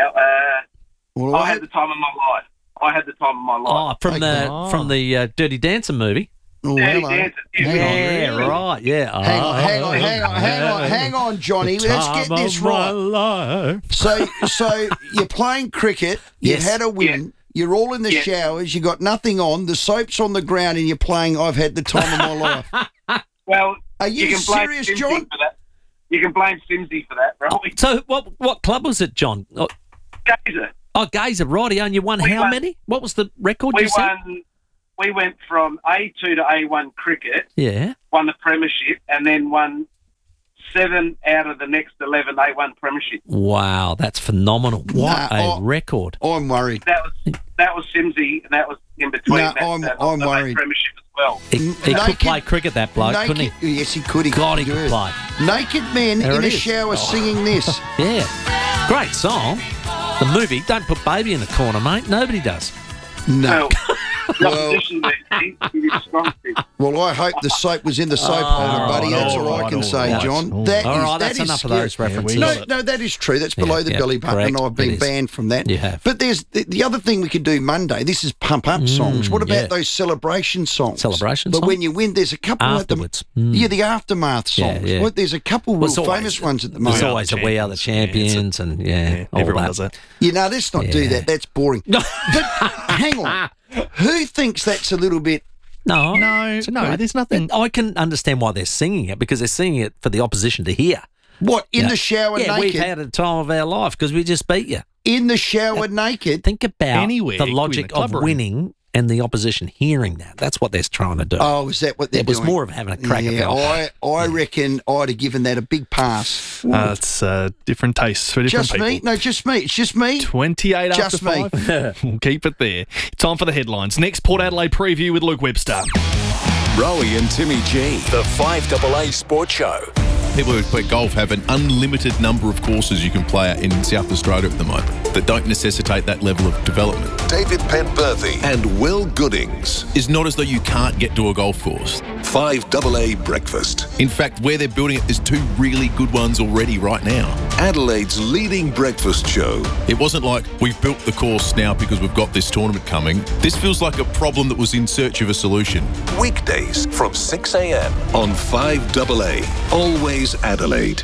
[SPEAKER 1] Well,
[SPEAKER 28] I had the time of my life.
[SPEAKER 3] Oh, from the Dirty Dancing movie.
[SPEAKER 1] Oh,
[SPEAKER 28] Dirty
[SPEAKER 1] hello.
[SPEAKER 28] Dancing.
[SPEAKER 3] Yeah, right. Yeah.
[SPEAKER 1] Hang on, Johnny. Let's get this right. So you're playing cricket. You've had a win. You're all in the showers. You got nothing on. The soap's on the ground, and you're playing "I've Had the Time of My Life."
[SPEAKER 28] Well,
[SPEAKER 1] are you
[SPEAKER 28] can blame
[SPEAKER 1] serious,
[SPEAKER 28] Simsy
[SPEAKER 1] John?
[SPEAKER 28] For that. You can blame Simsy for that, right?
[SPEAKER 3] So what club was it, John? Oh,
[SPEAKER 28] Gazer.
[SPEAKER 3] Oh, Gazer, righty. And you won how many? What was the record you said?
[SPEAKER 28] We went from A2 to A1 cricket.
[SPEAKER 3] Yeah.
[SPEAKER 28] Won the premiership, and then won 7 out of the next 11 A1 premiership.
[SPEAKER 3] Wow, that's phenomenal. What a record.
[SPEAKER 1] I'm worried.
[SPEAKER 28] That was Simsy, and that was in between.
[SPEAKER 1] I'm worried.
[SPEAKER 28] Premiership as well.
[SPEAKER 3] He could play cricket, that bloke, couldn't he?
[SPEAKER 1] Yes, he could.
[SPEAKER 3] God, he could play.
[SPEAKER 1] Naked men
[SPEAKER 3] There
[SPEAKER 1] in
[SPEAKER 3] it
[SPEAKER 1] a
[SPEAKER 3] is.
[SPEAKER 1] shower singing this.
[SPEAKER 3] Yeah. Great song. The movie, don't put baby in the corner, mate. Nobody does.
[SPEAKER 1] No.
[SPEAKER 28] Well,
[SPEAKER 1] Well, I hope the soap was in the soap holder, buddy. That's all I can say, John.
[SPEAKER 3] That's enough of those references.
[SPEAKER 1] No, that is true. That's below the belly button,
[SPEAKER 3] correct.
[SPEAKER 1] and I've been
[SPEAKER 3] It is.
[SPEAKER 1] banned from that.
[SPEAKER 3] You have.
[SPEAKER 1] But there's the other thing we could do Monday. This is pump-up songs. What about those celebration songs?
[SPEAKER 3] Celebration
[SPEAKER 1] But
[SPEAKER 3] songs?
[SPEAKER 1] when you win, there's a couple
[SPEAKER 3] Afterwards.
[SPEAKER 1] of them. Yeah, the aftermath songs.
[SPEAKER 3] yeah.
[SPEAKER 1] Well, there's a couple
[SPEAKER 3] Well,
[SPEAKER 1] real
[SPEAKER 3] it's always-
[SPEAKER 1] famous ones at the
[SPEAKER 3] There's
[SPEAKER 1] moment.
[SPEAKER 3] always a We Are the Champions and all
[SPEAKER 2] everyone
[SPEAKER 3] that.
[SPEAKER 2] does that.
[SPEAKER 1] You know, let's not do that. That's boring. But hang on. Who thinks that's a little bit...
[SPEAKER 3] No,
[SPEAKER 2] No, there's nothing.
[SPEAKER 3] I can understand why they're singing it, because they're singing it for the opposition to hear.
[SPEAKER 1] What, in the shower
[SPEAKER 3] Yeah,
[SPEAKER 1] naked?
[SPEAKER 3] we've had a time of our life because we just beat you.
[SPEAKER 1] In the shower naked?
[SPEAKER 3] Think about
[SPEAKER 2] Anywhere,
[SPEAKER 3] the
[SPEAKER 2] in
[SPEAKER 3] logic
[SPEAKER 2] the club
[SPEAKER 3] of
[SPEAKER 2] room.
[SPEAKER 3] winning and the opposition hearing that. That's what they're trying to do.
[SPEAKER 1] Oh, is that what they're
[SPEAKER 3] It was
[SPEAKER 1] doing?
[SPEAKER 3] more of having a crack at the
[SPEAKER 1] I reckon I'd have given that a big pass.
[SPEAKER 2] It's different tastes for different
[SPEAKER 1] Just
[SPEAKER 2] people.
[SPEAKER 1] me? No, just me. It's just me.
[SPEAKER 2] 28
[SPEAKER 1] Just
[SPEAKER 2] after
[SPEAKER 1] me.
[SPEAKER 2] 5. We'll keep it there. Time for the headlines. Next, Port Adelaide preview with Luke Webster.
[SPEAKER 4] Rowie and Timmy G, the 5AA Sports Show.
[SPEAKER 9] People who play golf have an unlimited number of courses you can play at in South Australia at the moment that don't necessitate that level of development.
[SPEAKER 25] David Penberthy and Will Goodings.
[SPEAKER 9] It's not as though you can't get to a golf course.
[SPEAKER 25] 5AA Breakfast.
[SPEAKER 9] In fact, where they're building it, there's 2 really good ones already right now.
[SPEAKER 25] Adelaide's leading breakfast show.
[SPEAKER 9] It wasn't like we've built the course now because we've got this tournament coming. This feels like a problem that was in search of a solution.
[SPEAKER 25] Weekdays from 6 a.m. on 5AA. Always Adelaide.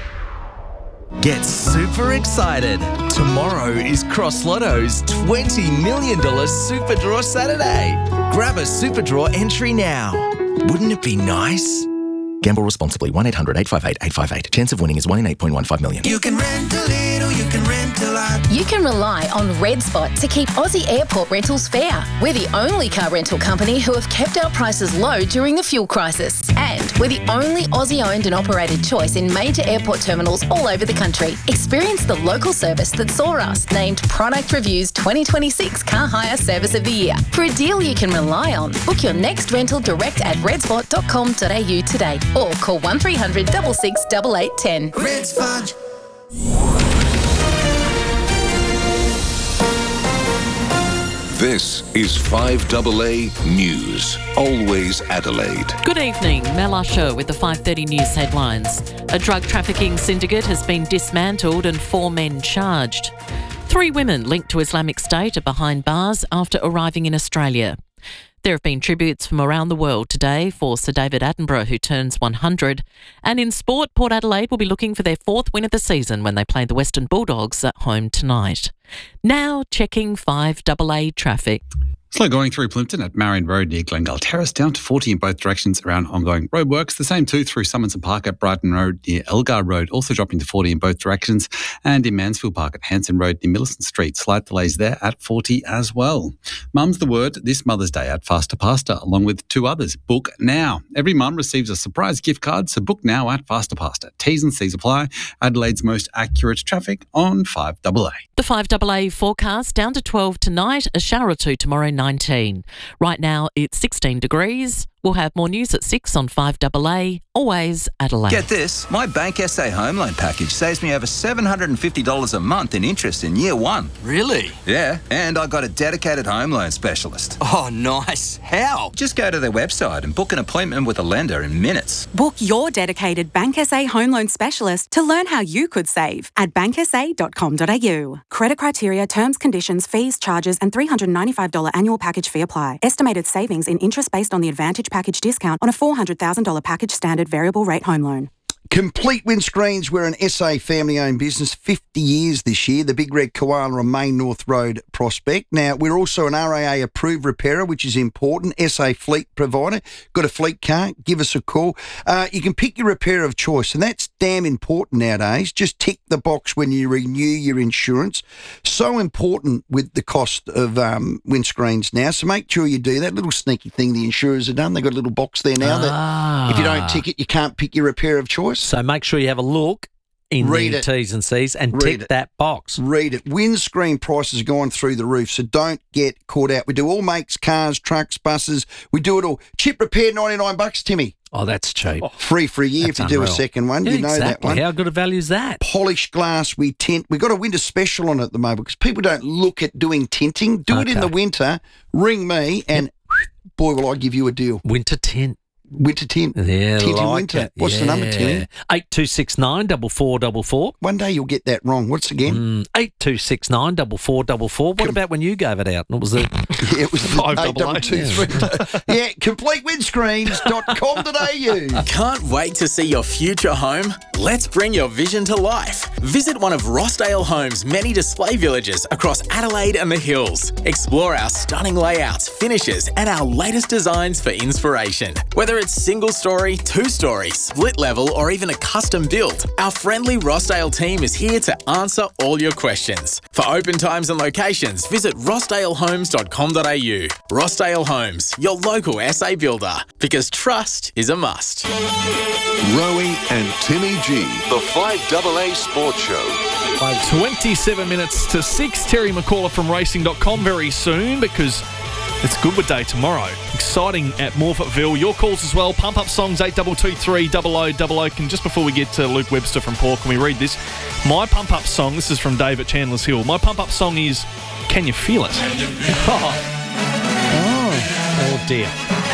[SPEAKER 10] Get super excited. Tomorrow is Cross Lotto's $20 million Super Draw Saturday. Grab a Super Draw entry now. Wouldn't it be nice?
[SPEAKER 12] Gamble responsibly. 1-800-858-858. Chance of winning is 1 in 8.15 million.
[SPEAKER 13] You can rent a little, you can rent a lot.
[SPEAKER 14] You can rely on Red Spot to keep Aussie airport rentals fair. We're the only car rental company who have kept our prices low during the fuel crisis. And we're the only Aussie-owned and operated choice in major airport terminals all over the country. Experience the local service that saw us named Product Review's 2026 Car Hire Service of the Year. For a deal you can rely on, book your next rental direct at redspot.com.au today or call 1300 66 8810.
[SPEAKER 13] Red Spot.
[SPEAKER 25] This is 5AA News. Always Adelaide.
[SPEAKER 11] Good evening, Mel Usher with the 5:30 News headlines. A drug trafficking syndicate has been dismantled and 4 men charged. 3 women linked to Islamic State are behind bars after arriving in Australia. There have been tributes from around the world today for Sir David Attenborough, who turns 100. And in sport, Port Adelaide will be looking for their 4th win of the season when they play the Western Bulldogs at home tonight. Now checking 5AA traffic.
[SPEAKER 18] Slow going through Plimpton at Marion Road near Glengale Terrace, down to 40 in both directions around ongoing roadworks. The same too through Summerson Park at Brighton Road near Elgar Road, also dropping to 40 in both directions. And in Mansfield Park at Hanson Road near Millicent Street, slight delays there at 40 as well. Mum's the word this Mother's Day at Faster Pasta, along with 2 others. Book now. Every mum receives a surprise gift card, so book now at Faster Pasta. T's and C's apply. Adelaide's most accurate traffic on 5AA.
[SPEAKER 11] The 5AA forecast down to 12 tonight, a shower or 2 tomorrow, 19. Right now it's 16 degrees. We'll have more news at 6 on 5AA, always Adelaide.
[SPEAKER 15] Get this, my Bank SA home loan package saves me over $750 a month in interest in year one.
[SPEAKER 16] Really?
[SPEAKER 15] Yeah, and I got a dedicated home loan specialist.
[SPEAKER 16] Oh, nice. How?
[SPEAKER 15] Just go to their website and book an appointment with a lender in minutes.
[SPEAKER 17] Book your dedicated Bank SA home loan specialist to learn how you could save at banksa.com.au. Credit criteria, terms, conditions, fees, charges and $395 annual package fee apply. Estimated savings in interest based on the Advantage package discount on a $400,000 package standard variable rate home loan.
[SPEAKER 1] Complete Windscreens, we're an SA family-owned business, 50 years this year, the Big Red Koala on Main North Road, Prospect. Now, we're also an RAA-approved repairer, which is important, SA fleet provider. Got a fleet car? Give us a call. You can pick your repair of choice, and that's damn important nowadays. Just tick the box when you renew your insurance. So important with the cost of windscreens now, so make sure you do that. Little sneaky thing the insurers have done. They've got a little box there now that if you don't tick it, you can't pick your repair of choice.
[SPEAKER 3] So make sure you have a look in the T's and C's and tick that box.
[SPEAKER 1] Read it. Windscreen prices are going through the roof, so don't get caught out. We do all makes, cars, trucks, buses. We do it all. Chip repair, $99, Timmy.
[SPEAKER 3] Oh, that's cheap.
[SPEAKER 1] Free for a year if you do a second one.
[SPEAKER 3] Yeah,
[SPEAKER 1] you know
[SPEAKER 3] exactly.
[SPEAKER 1] that one.
[SPEAKER 3] How good a value is that?
[SPEAKER 1] Polished glass, we tint. We've got a winter special on it at the moment because people don't look at doing tinting. Do it in the winter. Ring me and boy, will I give you a deal.
[SPEAKER 3] Winter tint.
[SPEAKER 1] Winter tint.
[SPEAKER 3] Yeah,
[SPEAKER 1] Tint in
[SPEAKER 3] like
[SPEAKER 1] winter.
[SPEAKER 3] it.
[SPEAKER 1] What's the number, Timmy?
[SPEAKER 3] 8269 4444.
[SPEAKER 1] One day you'll get that wrong. What's again?
[SPEAKER 3] 8269 4444. What about when you gave it out? What was it?
[SPEAKER 1] Yeah, it was 8223. Yeah, completewindscreens.com.au.
[SPEAKER 10] Can't wait to see your future home? Let's bring your vision to life. Visit one of Rossdale Homes' many display villages across Adelaide and the Hills. Explore our stunning layouts, finishes, and our latest designs for inspiration. Whether it's single story, two-story, split level, or even a custom build, our friendly Rossdale team is here to answer all your questions. For open times and locations, visit rossdalehomes.com.au. Rossdale Homes, your local SA builder, because trust is a must.
[SPEAKER 25] Rowie and Timmy G, the 5AA Sports Show.
[SPEAKER 2] 27 minutes to 6. Terry McCullough from racing.com very soon because it's Goodwood Day tomorrow. Exciting at Morphettville. Your calls as well. Pump Up Songs 8223 0000. And just before we get to Luke Webster from Paul, can we read this? My Pump Up song, this is from Dave at Chandler's Hill. My Pump Up song is Can You Feel It?
[SPEAKER 3] Oh dear.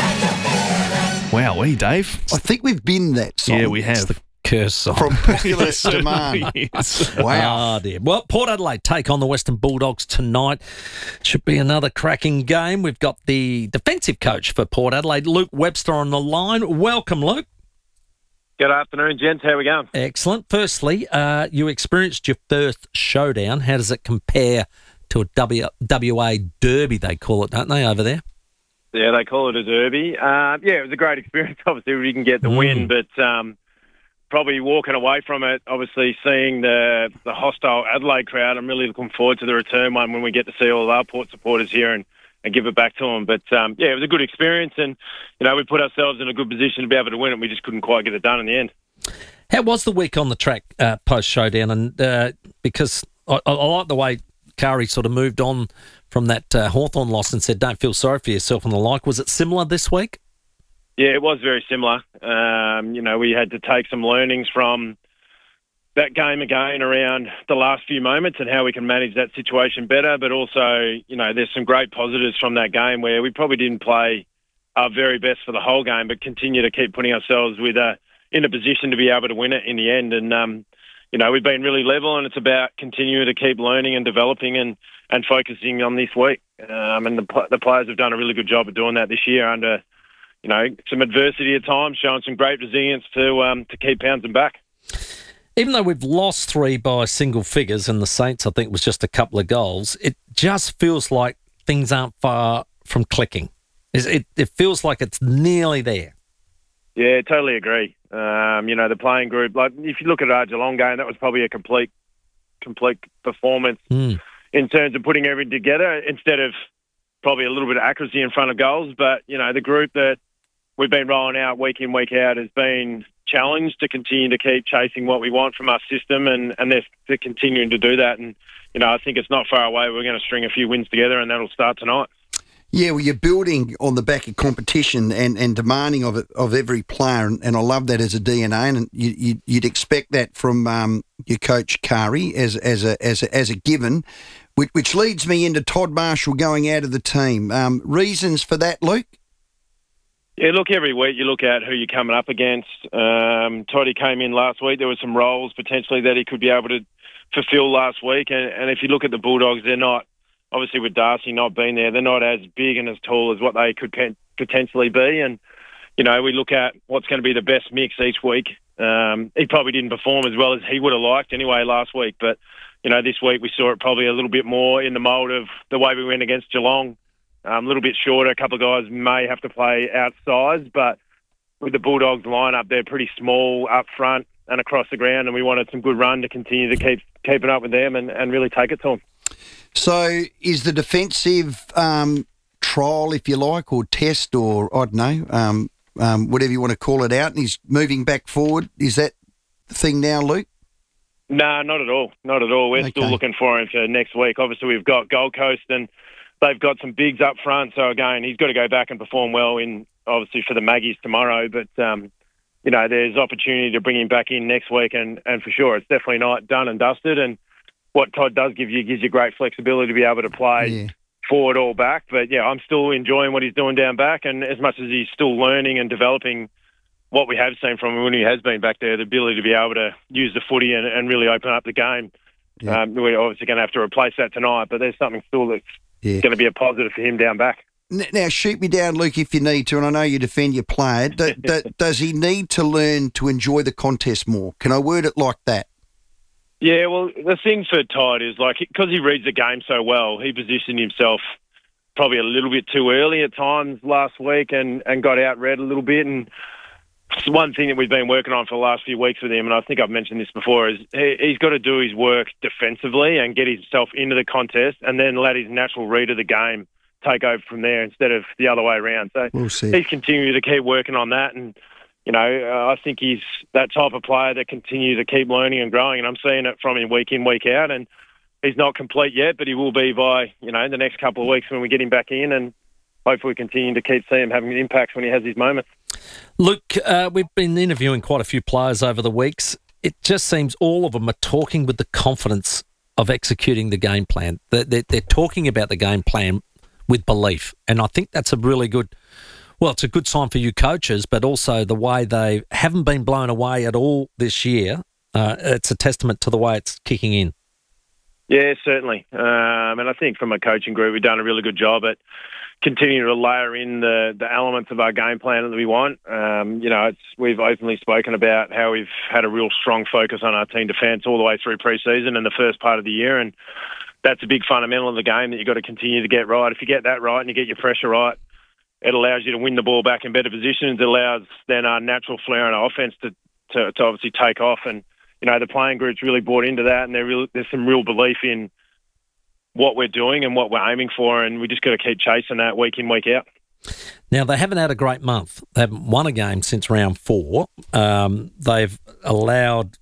[SPEAKER 2] Wowee, Dave.
[SPEAKER 1] I think we've been that song.
[SPEAKER 2] Yeah, we have.
[SPEAKER 3] It's the curse song.
[SPEAKER 1] From popular demand.
[SPEAKER 2] Yes.
[SPEAKER 1] Wow.
[SPEAKER 3] Oh, dear. Well, Port Adelaide take on the Western Bulldogs tonight. Should be another cracking game. We've got the defensive coach for Port Adelaide, Luke Webster, on the line. Welcome, Luke.
[SPEAKER 19] Good afternoon, gents. How we going?
[SPEAKER 3] Excellent. Firstly, you experienced your first showdown. How does it compare to a WA derby, they call it, don't they, over there?
[SPEAKER 19] Yeah, they call it a derby. Yeah, it was a great experience. Obviously, we didn't get the win, but probably walking away from it, obviously seeing the hostile Adelaide crowd, I'm really looking forward to the return one when we get to see all of our Port supporters here and give it back to them. But, yeah, it was a good experience and, you know, we put ourselves in a good position to be able to win it. We just couldn't quite get it done in the end.
[SPEAKER 3] How was the week on the track post-showdown? And because I like the way Kari sort of moved on from that Hawthorn loss and said, don't feel sorry for yourself and the like. Was it similar this week?
[SPEAKER 19] Yeah, it was very similar. You know, we had to take some learnings from that game again around the last few moments and how we can manage that situation better. But also, you know, there's some great positives from that game where we probably didn't play our very best for the whole game, but continue to keep putting ourselves in a position to be able to win it in the end. And, you know, we've been really level and it's about continuing to keep learning and developing and focusing on this week. And the players have done a really good job of doing that this year under, you know, some adversity at times, showing some great resilience to keep pouncing back.
[SPEAKER 3] Even though we've lost 3 by single figures and the Saints, I think, was just a couple of goals, it just feels like things aren't far from clicking. It feels like it's nearly there.
[SPEAKER 19] Yeah, totally agree. You know, the playing group, like if you look at our Geelong game, that was probably a complete performance in terms of putting everything together instead of probably a little bit of accuracy in front of goals. But, you know, the group that we've been rolling out week in, week out has been challenged to continue to keep chasing what we want from our system and they're continuing to do that. And, you know, I think it's not far away. We're going to string a few wins together and that'll start tonight.
[SPEAKER 1] Yeah, well, you're building on the back of competition and demanding of every player, and I love that as a DNA, and you'd expect that from your coach Kari as a given, which leads me into Todd Marshall going out of the team. Reasons for that, Luke?
[SPEAKER 19] Yeah, look, every week you look at who you're coming up against. Toddy came in last week. There were some roles potentially that he could be able to fulfill last week, and if you look at the Bulldogs, they're not. Obviously, with Darcy not being there, they're not as big and as tall as what they could potentially be. And, you know, we look at what's going to be the best mix each week. He probably didn't perform as well as he would have liked anyway last week. But, you know, this week we saw it probably a little bit more in the mould of the way we went against Geelong. A little bit shorter. A couple of guys may have to play outside. But with the Bulldogs lineup, they're pretty small up front and across the ground. And we wanted some good run to continue to keep it up with them and really take it to them.
[SPEAKER 1] So is the defensive trial, if you like, or test, or I don't know, whatever you want to call it out, and he's moving back forward, is that the thing now, Luke?
[SPEAKER 19] No, not at all. Not at all. We're still looking for him for next week. Obviously, we've got Gold Coast and they've got some bigs up front. So, again, he's got to go back and perform well obviously for the Maggies tomorrow. But, you know, there's opportunity to bring him back in next week. And for sure, it's definitely not done and dusted. And what Todd does gives you great flexibility to be able to play forward or back. But, yeah, I'm still enjoying what he's doing down back. And as much as he's still learning and developing what we have seen from him when he has been back there, the ability to be able to use the footy and really open up the game. Yeah. We're obviously going to have to replace that tonight, but there's something still that's going to be a positive for him down back.
[SPEAKER 1] Now, shoot me down, Luke, if you need to, and I know you defend your player. Does he need to learn to enjoy the contest more? Can I word it like that?
[SPEAKER 19] Yeah, well, the thing for Todd is, like, because he reads the game so well, he positioned himself probably a little bit too early at times last week and got out-read a little bit. And one thing that we've been working on for the last few weeks with him, and I think I've mentioned this before, is he's got to do his work defensively and get himself into the contest and then let his natural read of the game take over from there instead of the other way around. So he's continuing to keep working on that. And, you know, I think he's that type of player that continues to keep learning and growing, and I'm seeing it from him week in, week out. And he's not complete yet, but he will be by, you know, the next couple of weeks when we get him back in, and hopefully continue to keep seeing him having an impact when he has his moments.
[SPEAKER 3] Luke, we've been interviewing quite a few players over the weeks. It just seems all of them are talking with the confidence of executing the game plan. They're talking about the game plan with belief, and I think that's a really good... Well, it's a good sign for you coaches, but also the way they haven't been blown away at all this year. It's a testament to the way it's kicking in.
[SPEAKER 19] Yeah, certainly. And I think from a coaching group, we've done a really good job at continuing to layer in the elements of our game plan that we want. You know, we've openly spoken about how we've had a real strong focus on our team defence all the way through pre-season and the first part of the year, and that's a big fundamental of the game that you've got to continue to get right. If you get that right and you get your pressure right, it allows you to win the ball back in better positions. It allows then our natural flair and our offence to obviously take off. And, you know, the playing group's really bought into that, and there's some real belief in what we're doing and what we're aiming for, and we just got to keep chasing that week in, week out.
[SPEAKER 3] Now, they haven't had a great month. They haven't won a game since round 4. They've allowed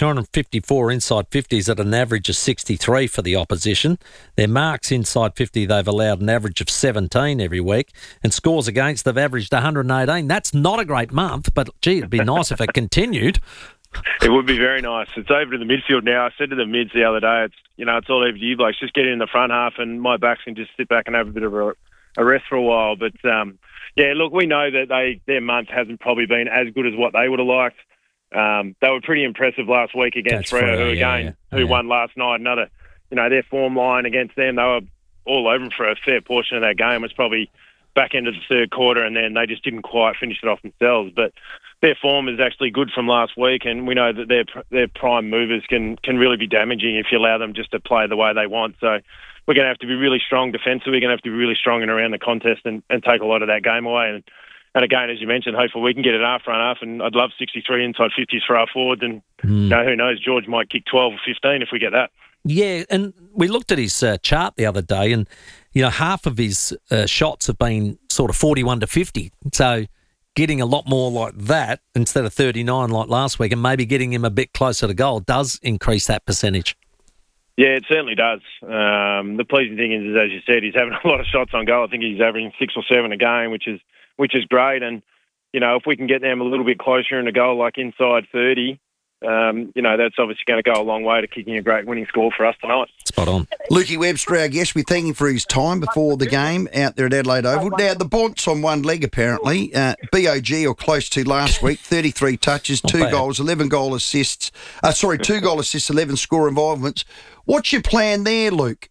[SPEAKER 3] 254 inside 50s at an average of 63 for the opposition. Their marks inside 50, they've allowed an average of 17 every week. And scores against, they've averaged 118. That's not a great month, but, gee, it'd be nice if it continued.
[SPEAKER 19] It would be very nice. It's over to the midfield now. I said to the mids the other day, it's all over to you blokes. Just get in the front half and my backs can just sit back and have a bit of a rest for a while. But, yeah, look, we know that their month hasn't probably been as good as what they would have liked. They were pretty impressive last week against Freo, who won last night. Another, their form line against them, they were all over them for a fair portion of that game. It was probably back into the third quarter, and then they just didn't quite finish it off themselves. But their form is actually good from last week, and we know that their prime movers can really be damaging if you allow them just to play the way they want. So we're going to have to be really strong defensively. We're going to have to be really strong in around the contest and take a lot of that game away. And again, as you mentioned, hopefully we can get it our front half, and I'd love 63 inside 50s for our forwards. And who knows, George might kick 12 or 15 if we get that.
[SPEAKER 3] Yeah, and we looked at his chart the other day, and half of his shots have been sort of 41 to 50. So getting a lot more like that instead of 39 like last week, and maybe getting him a bit closer to goal does increase that percentage.
[SPEAKER 19] Yeah, it certainly does. The pleasing thing is, as you said, he's having a lot of shots on goal. I think he's averaging 6 or 7 a game, which is great. And if we can get them a little bit closer in a goal, like inside 30, that's obviously going to go a long way to kicking a great winning score for us tonight.
[SPEAKER 3] Spot on.
[SPEAKER 1] Lukey Webster, our guest, we thank him for his time before the game out there at Adelaide Oval. Now, the Bont's on one leg, apparently. BOG, or close to last week, 33 touches, 2 goals, 11 goal assists. 2 goal assists, 11 score involvements. What's your plan there, Luke?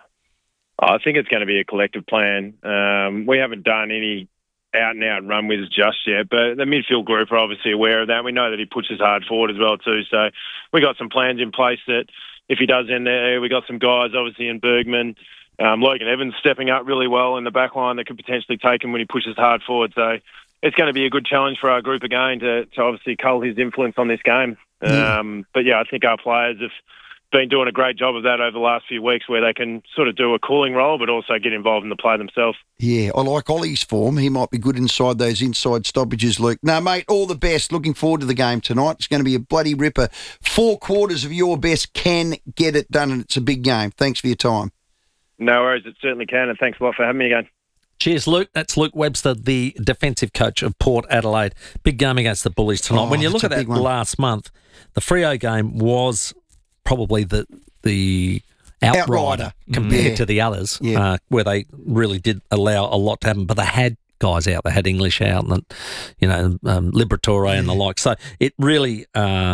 [SPEAKER 19] I think it's going to be a collective plan. We haven't done any out-and-out run with just yet, but the midfield group are obviously aware of that. We know that he pushes hard forward as well too, so we got some plans in place that if he does end there, we got some guys obviously in Bergman, Logan Evans stepping up really well in the back line that could potentially take him when he pushes hard forward, so it's going to be a good challenge for our group again to obviously cull his influence on this game. But yeah, I think our players have been doing a great job of that over the last few weeks, where they can sort of do a cooling role but also get involved in the play themselves.
[SPEAKER 1] Yeah, I like Ollie's form. He might be good inside those inside stoppages, Luke. No, mate, all the best. Looking forward to the game tonight. It's going to be a bloody ripper. 4 quarters of your best can get it done, and it's a big game. Thanks for your time.
[SPEAKER 19] No worries, it certainly can, and thanks a lot for having me again.
[SPEAKER 3] Cheers, Luke. That's Luke Webster, the defensive coach of Port Adelaide. Big game against the Bullies tonight. When you look at that last month, the Freo game was probably the outrider compared to the others, where they really did allow a lot to happen. But they had guys out. They had English out, and Liberatore and the like. So it really,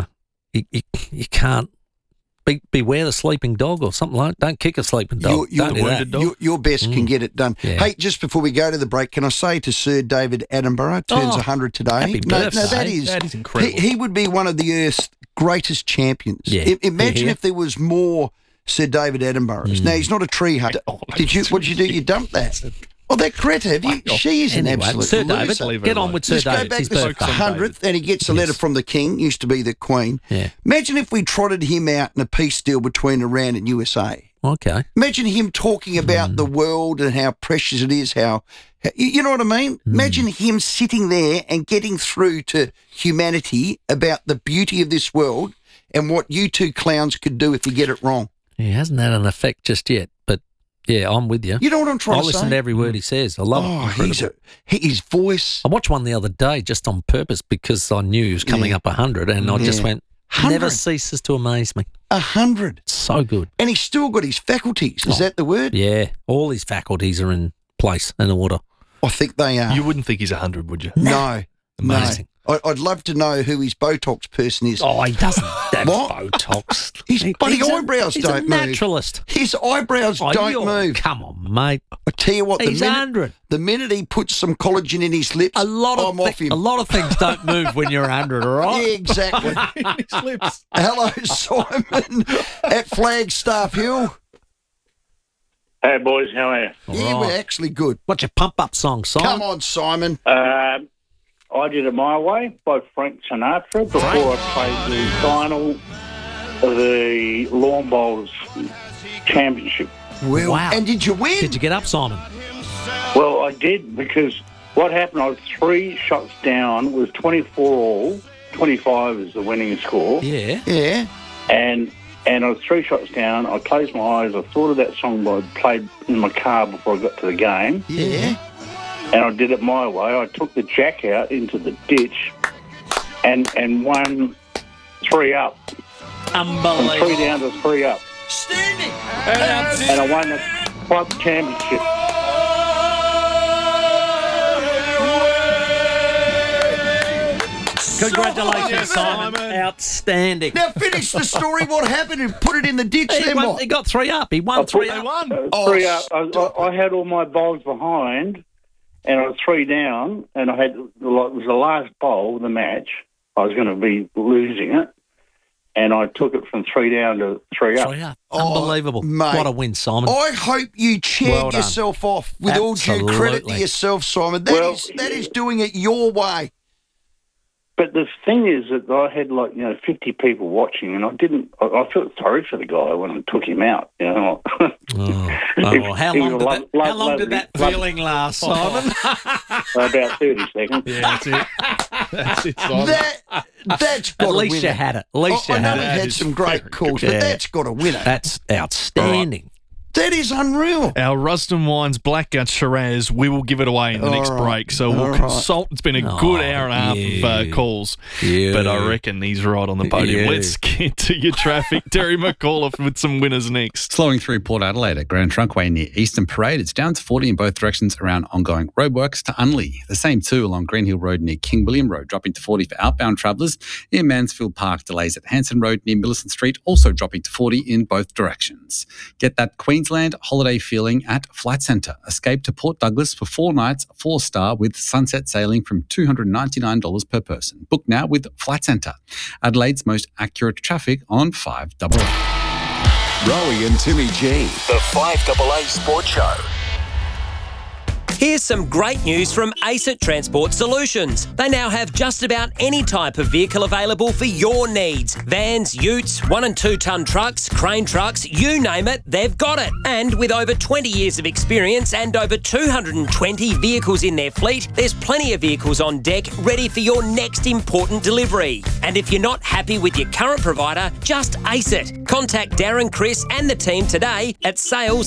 [SPEAKER 3] you can't beware the sleeping dog or something like that. Don't kick a sleeping dog.
[SPEAKER 1] Your best can get it done. Yeah. Hey, just before we go to the break, can I say to Sir David Attenborough, turns 100 today.
[SPEAKER 3] Happy birthday.
[SPEAKER 1] That is incredible. He would be one of the Earth's greatest champions.
[SPEAKER 3] Yeah.
[SPEAKER 1] Imagine if there was more Sir David Attenboroughs. Now, he's not a tree hunter. What did you do? You dumped that. Oh, that Greta, have you? She is an absolute
[SPEAKER 3] Sir David,
[SPEAKER 1] loser.
[SPEAKER 3] get on with Sir David.
[SPEAKER 1] Let's go back to the 100th, and he gets a letter from the King, used to be the Queen.
[SPEAKER 3] Yeah.
[SPEAKER 1] Imagine if we trotted him out in a peace deal between Iran and USA.
[SPEAKER 3] Okay.
[SPEAKER 1] Imagine him talking about the world and how precious it is, how you know what I mean? Imagine him sitting there and getting through to humanity about the beauty of this world and what you two clowns could do if you get it wrong.
[SPEAKER 3] He hasn't had an effect just yet, but yeah, I'm with you.
[SPEAKER 1] You know what I'm trying to say?
[SPEAKER 3] I listen to every word he says. I love it.
[SPEAKER 1] His voice.
[SPEAKER 3] I watched one the other day just on purpose because I knew he was coming up 100, and I just went, 100. Never ceases to amaze me.
[SPEAKER 1] 100.
[SPEAKER 3] So good.
[SPEAKER 1] And he's still got his faculties. Is that the word?
[SPEAKER 3] Yeah. All his faculties are in place and order.
[SPEAKER 1] I think they are.
[SPEAKER 2] You wouldn't think he's 100, would you?
[SPEAKER 1] No.
[SPEAKER 3] Amazing.
[SPEAKER 1] No. I'd love to know who his Botox person is.
[SPEAKER 3] Oh, he doesn't have Botox.
[SPEAKER 1] His bloody eyebrows don't move.
[SPEAKER 3] He's a naturalist.
[SPEAKER 1] His eyebrows don't move.
[SPEAKER 3] Come on, mate.
[SPEAKER 1] I tell you what,
[SPEAKER 3] he's 100.
[SPEAKER 1] The minute he puts some collagen in his lips, I'm off him.
[SPEAKER 3] A lot of things don't move when you're 100, all right?
[SPEAKER 1] Yeah, exactly.
[SPEAKER 2] His lips.
[SPEAKER 1] Hello, Simon at Flagstaff Hill.
[SPEAKER 5] Hey, boys, how are you?
[SPEAKER 1] Yeah, we're actually good.
[SPEAKER 3] What's your pump-up song, Simon?
[SPEAKER 1] Come on, Simon.
[SPEAKER 5] I Did It My Way by Frank Sinatra before I played the final of the Lawn Bowls Championship.
[SPEAKER 1] Well,
[SPEAKER 3] wow.
[SPEAKER 1] And did you win?
[SPEAKER 3] Did you get up, Simon?
[SPEAKER 5] Well, I did, because what happened, I was 3 shots down, it was 24 all, 25 is the winning score.
[SPEAKER 3] Yeah.
[SPEAKER 1] Yeah.
[SPEAKER 5] And I was 3 shots down, I closed my eyes, I thought of that song I played in my car before I got to the game.
[SPEAKER 1] Yeah.
[SPEAKER 5] And I did it my way. I took the jack out into the ditch and won 3 up.
[SPEAKER 3] Unbelievable.
[SPEAKER 5] From 3 down to 3 up.
[SPEAKER 1] Standing.
[SPEAKER 5] And I won the club championship.
[SPEAKER 3] Congratulations, Simon. Outstanding.
[SPEAKER 1] Now finish the story. What happened? And put it in the ditch.
[SPEAKER 3] He got 3 up. He won 3 up.
[SPEAKER 5] 3 up. I had all my bowls behind, and I was 3 down, and I had, it was the last bowl of the match. I was going to be losing it, and I took it from 3 down to 3 up.
[SPEAKER 3] 3 up. Unbelievable.
[SPEAKER 1] Mate,
[SPEAKER 3] what a win, Simon.
[SPEAKER 1] I hope you cheered yourself off with all due credit to yourself, Simon. That is doing it your way.
[SPEAKER 5] But the thing is that I had 50 people watching, and I felt sorry for the guy when I took him out.
[SPEAKER 3] How long did that feeling last, Simon?
[SPEAKER 5] About 30 seconds.
[SPEAKER 2] Yeah, that's it. That's it,
[SPEAKER 1] That's got
[SPEAKER 3] At
[SPEAKER 1] to
[SPEAKER 3] least
[SPEAKER 1] win
[SPEAKER 3] you
[SPEAKER 1] it.
[SPEAKER 3] had it. At least you
[SPEAKER 1] I know
[SPEAKER 3] had
[SPEAKER 1] we've
[SPEAKER 3] it.
[SPEAKER 1] had some great calls, but that's got to win it.
[SPEAKER 3] That's outstanding.
[SPEAKER 1] That is unreal.
[SPEAKER 2] Our Rusden Wines Blackgut Shiraz, we will give it away in the next break. So we'll consult. It's been a good hour and a half of calls, but I reckon he's right on the podium. Let's get to your traffic. Terry McAuliffe with some winners next.
[SPEAKER 18] Slowing through Port Adelaide at Grand Trunkway near Eastern Parade. It's down to 40 in both directions around ongoing roadworks to Unley. The same too along Green Hill Road near King William Road, dropping to 40 for outbound travellers. In Mansfield Park, delays at Hanson Road near Millicent Street, also dropping to 40 in both directions. Get that Queensland holiday feeling at Flight Centre. Escape to Port Douglas for 4 nights, 4-star with sunset sailing from $299 per person. Book now with Flight Centre. Adelaide's most accurate traffic on 5AA.
[SPEAKER 25] Rowie and Timmy G, the 5AA Sports Show.
[SPEAKER 6] Here's some great news from ACET Transport Solutions. They now have just about any type of vehicle available for your needs. Vans, utes, 1 and 2 tonne trucks, crane trucks, you name it, they've got it. And with over 20 years of experience and over 220 vehicles in their fleet, there's plenty of vehicles on deck ready for your next important delivery. And if you're not happy with your current provider, just ace it. Contact Darren, Chris and the team today at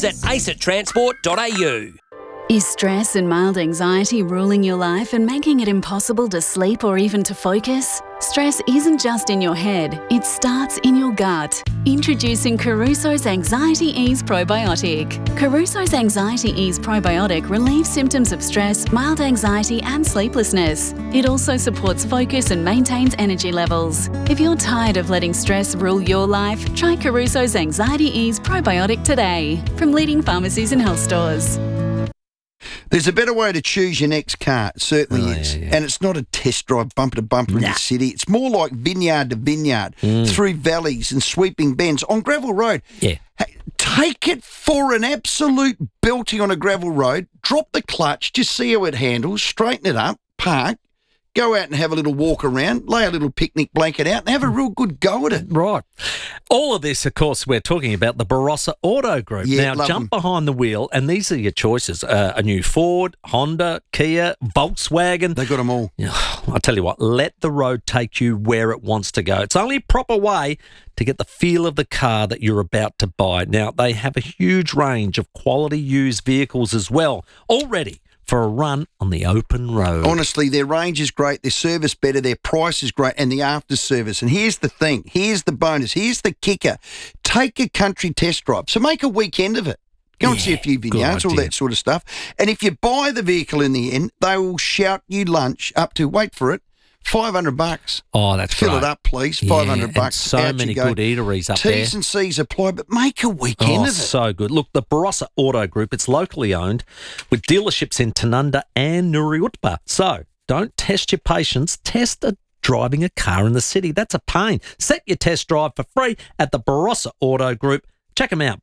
[SPEAKER 6] sales@acettransport.au.
[SPEAKER 7] Is stress and mild anxiety ruling your life and making it impossible to sleep or even to focus? Stress isn't just in your head, it starts in your gut. Introducing Caruso's Anxiety Ease Probiotic. Caruso's Anxiety Ease Probiotic relieves symptoms of stress, mild anxiety and sleeplessness. It also supports focus and maintains energy levels. If you're tired of letting stress rule your life, try Caruso's Anxiety Ease Probiotic today from leading pharmacies and health stores.
[SPEAKER 1] There's a better way to choose your next car. It certainly is. Yeah. And it's not a test drive bumper to bumper in the city. It's more like vineyard to vineyard through valleys and sweeping bends on gravel road.
[SPEAKER 3] Yeah.
[SPEAKER 1] Hey, take it for an absolute belting on a gravel road. Drop the clutch. Just see how it handles. Straighten it up. Park. Go out and have a little walk around, lay a little picnic blanket out and have a real good go at it.
[SPEAKER 3] Right. All of this, of course, we're talking about the Barossa Auto Group.
[SPEAKER 1] Yeah,
[SPEAKER 3] now, jump behind the wheel, and these are your choices. A new Ford, Honda, Kia, Volkswagen.
[SPEAKER 1] They got them all.
[SPEAKER 3] I tell you what, let the road take you where it wants to go. It's the only proper way to get the feel of the car that you're about to buy. Now, they have a huge range of quality used vehicles as well, already for a run on the open road.
[SPEAKER 1] Honestly, their range is great, their service better, their price is great, and the after service. And here's the thing, here's the bonus, here's the kicker. Take a country test drive. So make a weekend of it. Go and see a few vineyards, all that sort of stuff. And if you buy the vehicle in the end, they will shout you lunch up to, wait for it, $500.
[SPEAKER 3] Oh, that's
[SPEAKER 1] Fill it up, please. $500.
[SPEAKER 3] And so many good eateries up there.
[SPEAKER 1] T's and C's apply, but make a weekend of it.
[SPEAKER 3] So good. Look, the Barossa Auto Group, it's locally owned with dealerships in Tanunda and Nuriutpa. So don't test your patience. Test driving a car in the city. That's a pain. Set your test drive for free at the Barossa Auto Group. Check them out,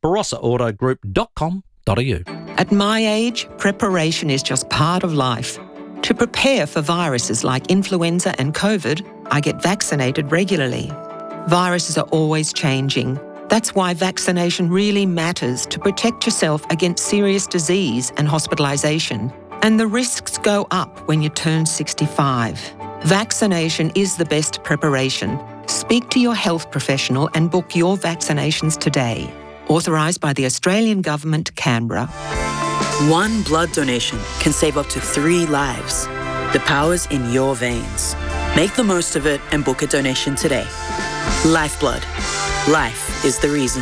[SPEAKER 3] barossaAutogroup.com.au.
[SPEAKER 8] At my age, preparation is just part of life. To prepare for viruses like influenza and COVID, I get vaccinated regularly. Viruses are always changing. That's why vaccination really matters to protect yourself against serious disease and hospitalisation. And the risks go up when you turn 65. Vaccination is the best preparation. Speak to your health professional and book your vaccinations today. Authorised by the Australian Government, Canberra.
[SPEAKER 20] One blood donation can save up to 3 lives. The power's in your veins. Make the most of it and book a donation today. Lifeblood. Life is the reason.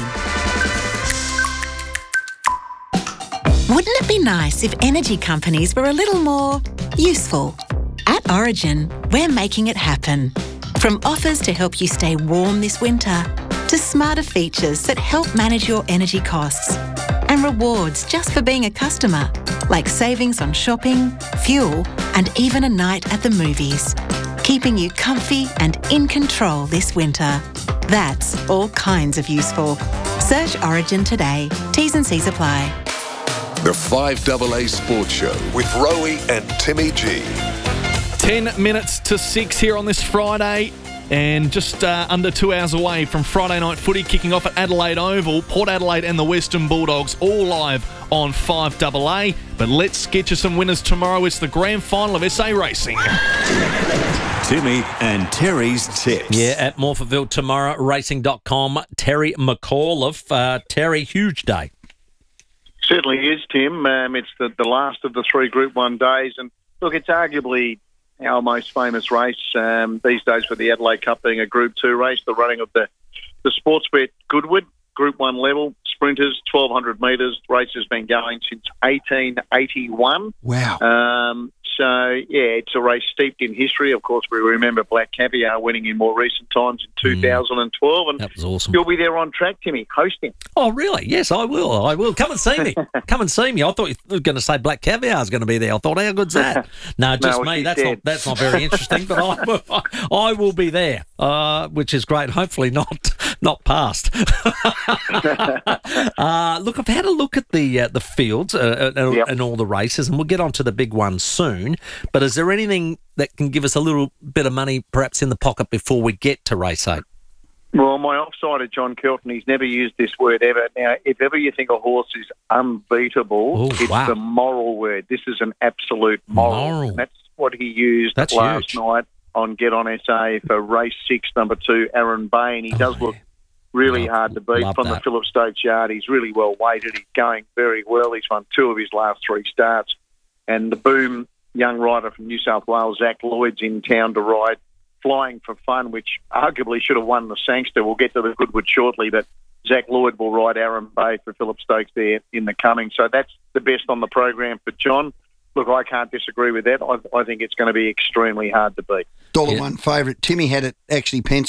[SPEAKER 21] Wouldn't it be nice if energy companies were a little more useful? At Origin, we're making it happen. From offers to help you stay warm this winter, to smarter features that help manage your energy costs, and rewards just for being a customer, like savings on shopping, fuel, and even a night at the movies, keeping you comfy and in control this winter. That's all kinds of useful. Search Origin today. T's and C's apply.
[SPEAKER 25] The 5AA Sports Show with Rowie and Timmy G.
[SPEAKER 2] 10 minutes to 6 here on this Friday. And just under 2 hours away from Friday night footy kicking off at Adelaide Oval. Port Adelaide and the Western Bulldogs all live on 5AA. But let's get you some winners tomorrow. It's the grand final of SA Racing.
[SPEAKER 25] Timmy and Terry's tips.
[SPEAKER 3] Yeah, at Morphettville tomorrow, racing.com, Terry McAuliffe. Terry, huge day.
[SPEAKER 4] Certainly is, Tim. It's the last of the 3 Group 1 days. And look, it's arguably our most famous race these days, for the Adelaide Cup being a Group 2 race, the running of the Sportsbet Goodwood, Group 1 level, sprinters, 1,200 metres. The race has been going since 1881.
[SPEAKER 1] Wow.
[SPEAKER 4] So, yeah, it's a race steeped in history. Of course, we remember Black Caviar winning in more recent times in 2012. And
[SPEAKER 3] that was awesome.
[SPEAKER 4] You'll be there on track, Timmy, hosting.
[SPEAKER 3] Oh, really? Yes, I will. Come and see me. Come and see me. I thought you were going to say Black Caviar is going to be there. I thought, how good's that? No, just me. That's not very interesting, but I will be there, which is great. Hopefully not past. Look, I've had a look at the fields and all the races, and we'll get on to the big one soon. But is there anything that can give us a little bit of money perhaps in the pocket before we get to race 8?
[SPEAKER 4] Well, my offsider, John Kelton, he's never used this word ever. Now, if ever you think a horse is unbeatable, it's the moral word. This is an absolute moral. And that's what he used last night on Get On SA for race 6, number 2, Aaron Bay. And he does look really hard to beat from the Phillip Stokes yard. He's really well weighted. He's going very well. He's won 2 of his last 3 starts. And the boom young rider from New South Wales, Zach Lloyd's in town to ride Flying for Fun, which arguably should have won the Sangster. We'll get to the Goodwood shortly, but Zach Lloyd will ride Aaron Bay for Phillip Stokes there in the coming. So that's the best on the program for John. Look, I can't disagree with that. I think it's going to be extremely hard to beat.
[SPEAKER 1] $1 favourite. Timmy had it actually penciled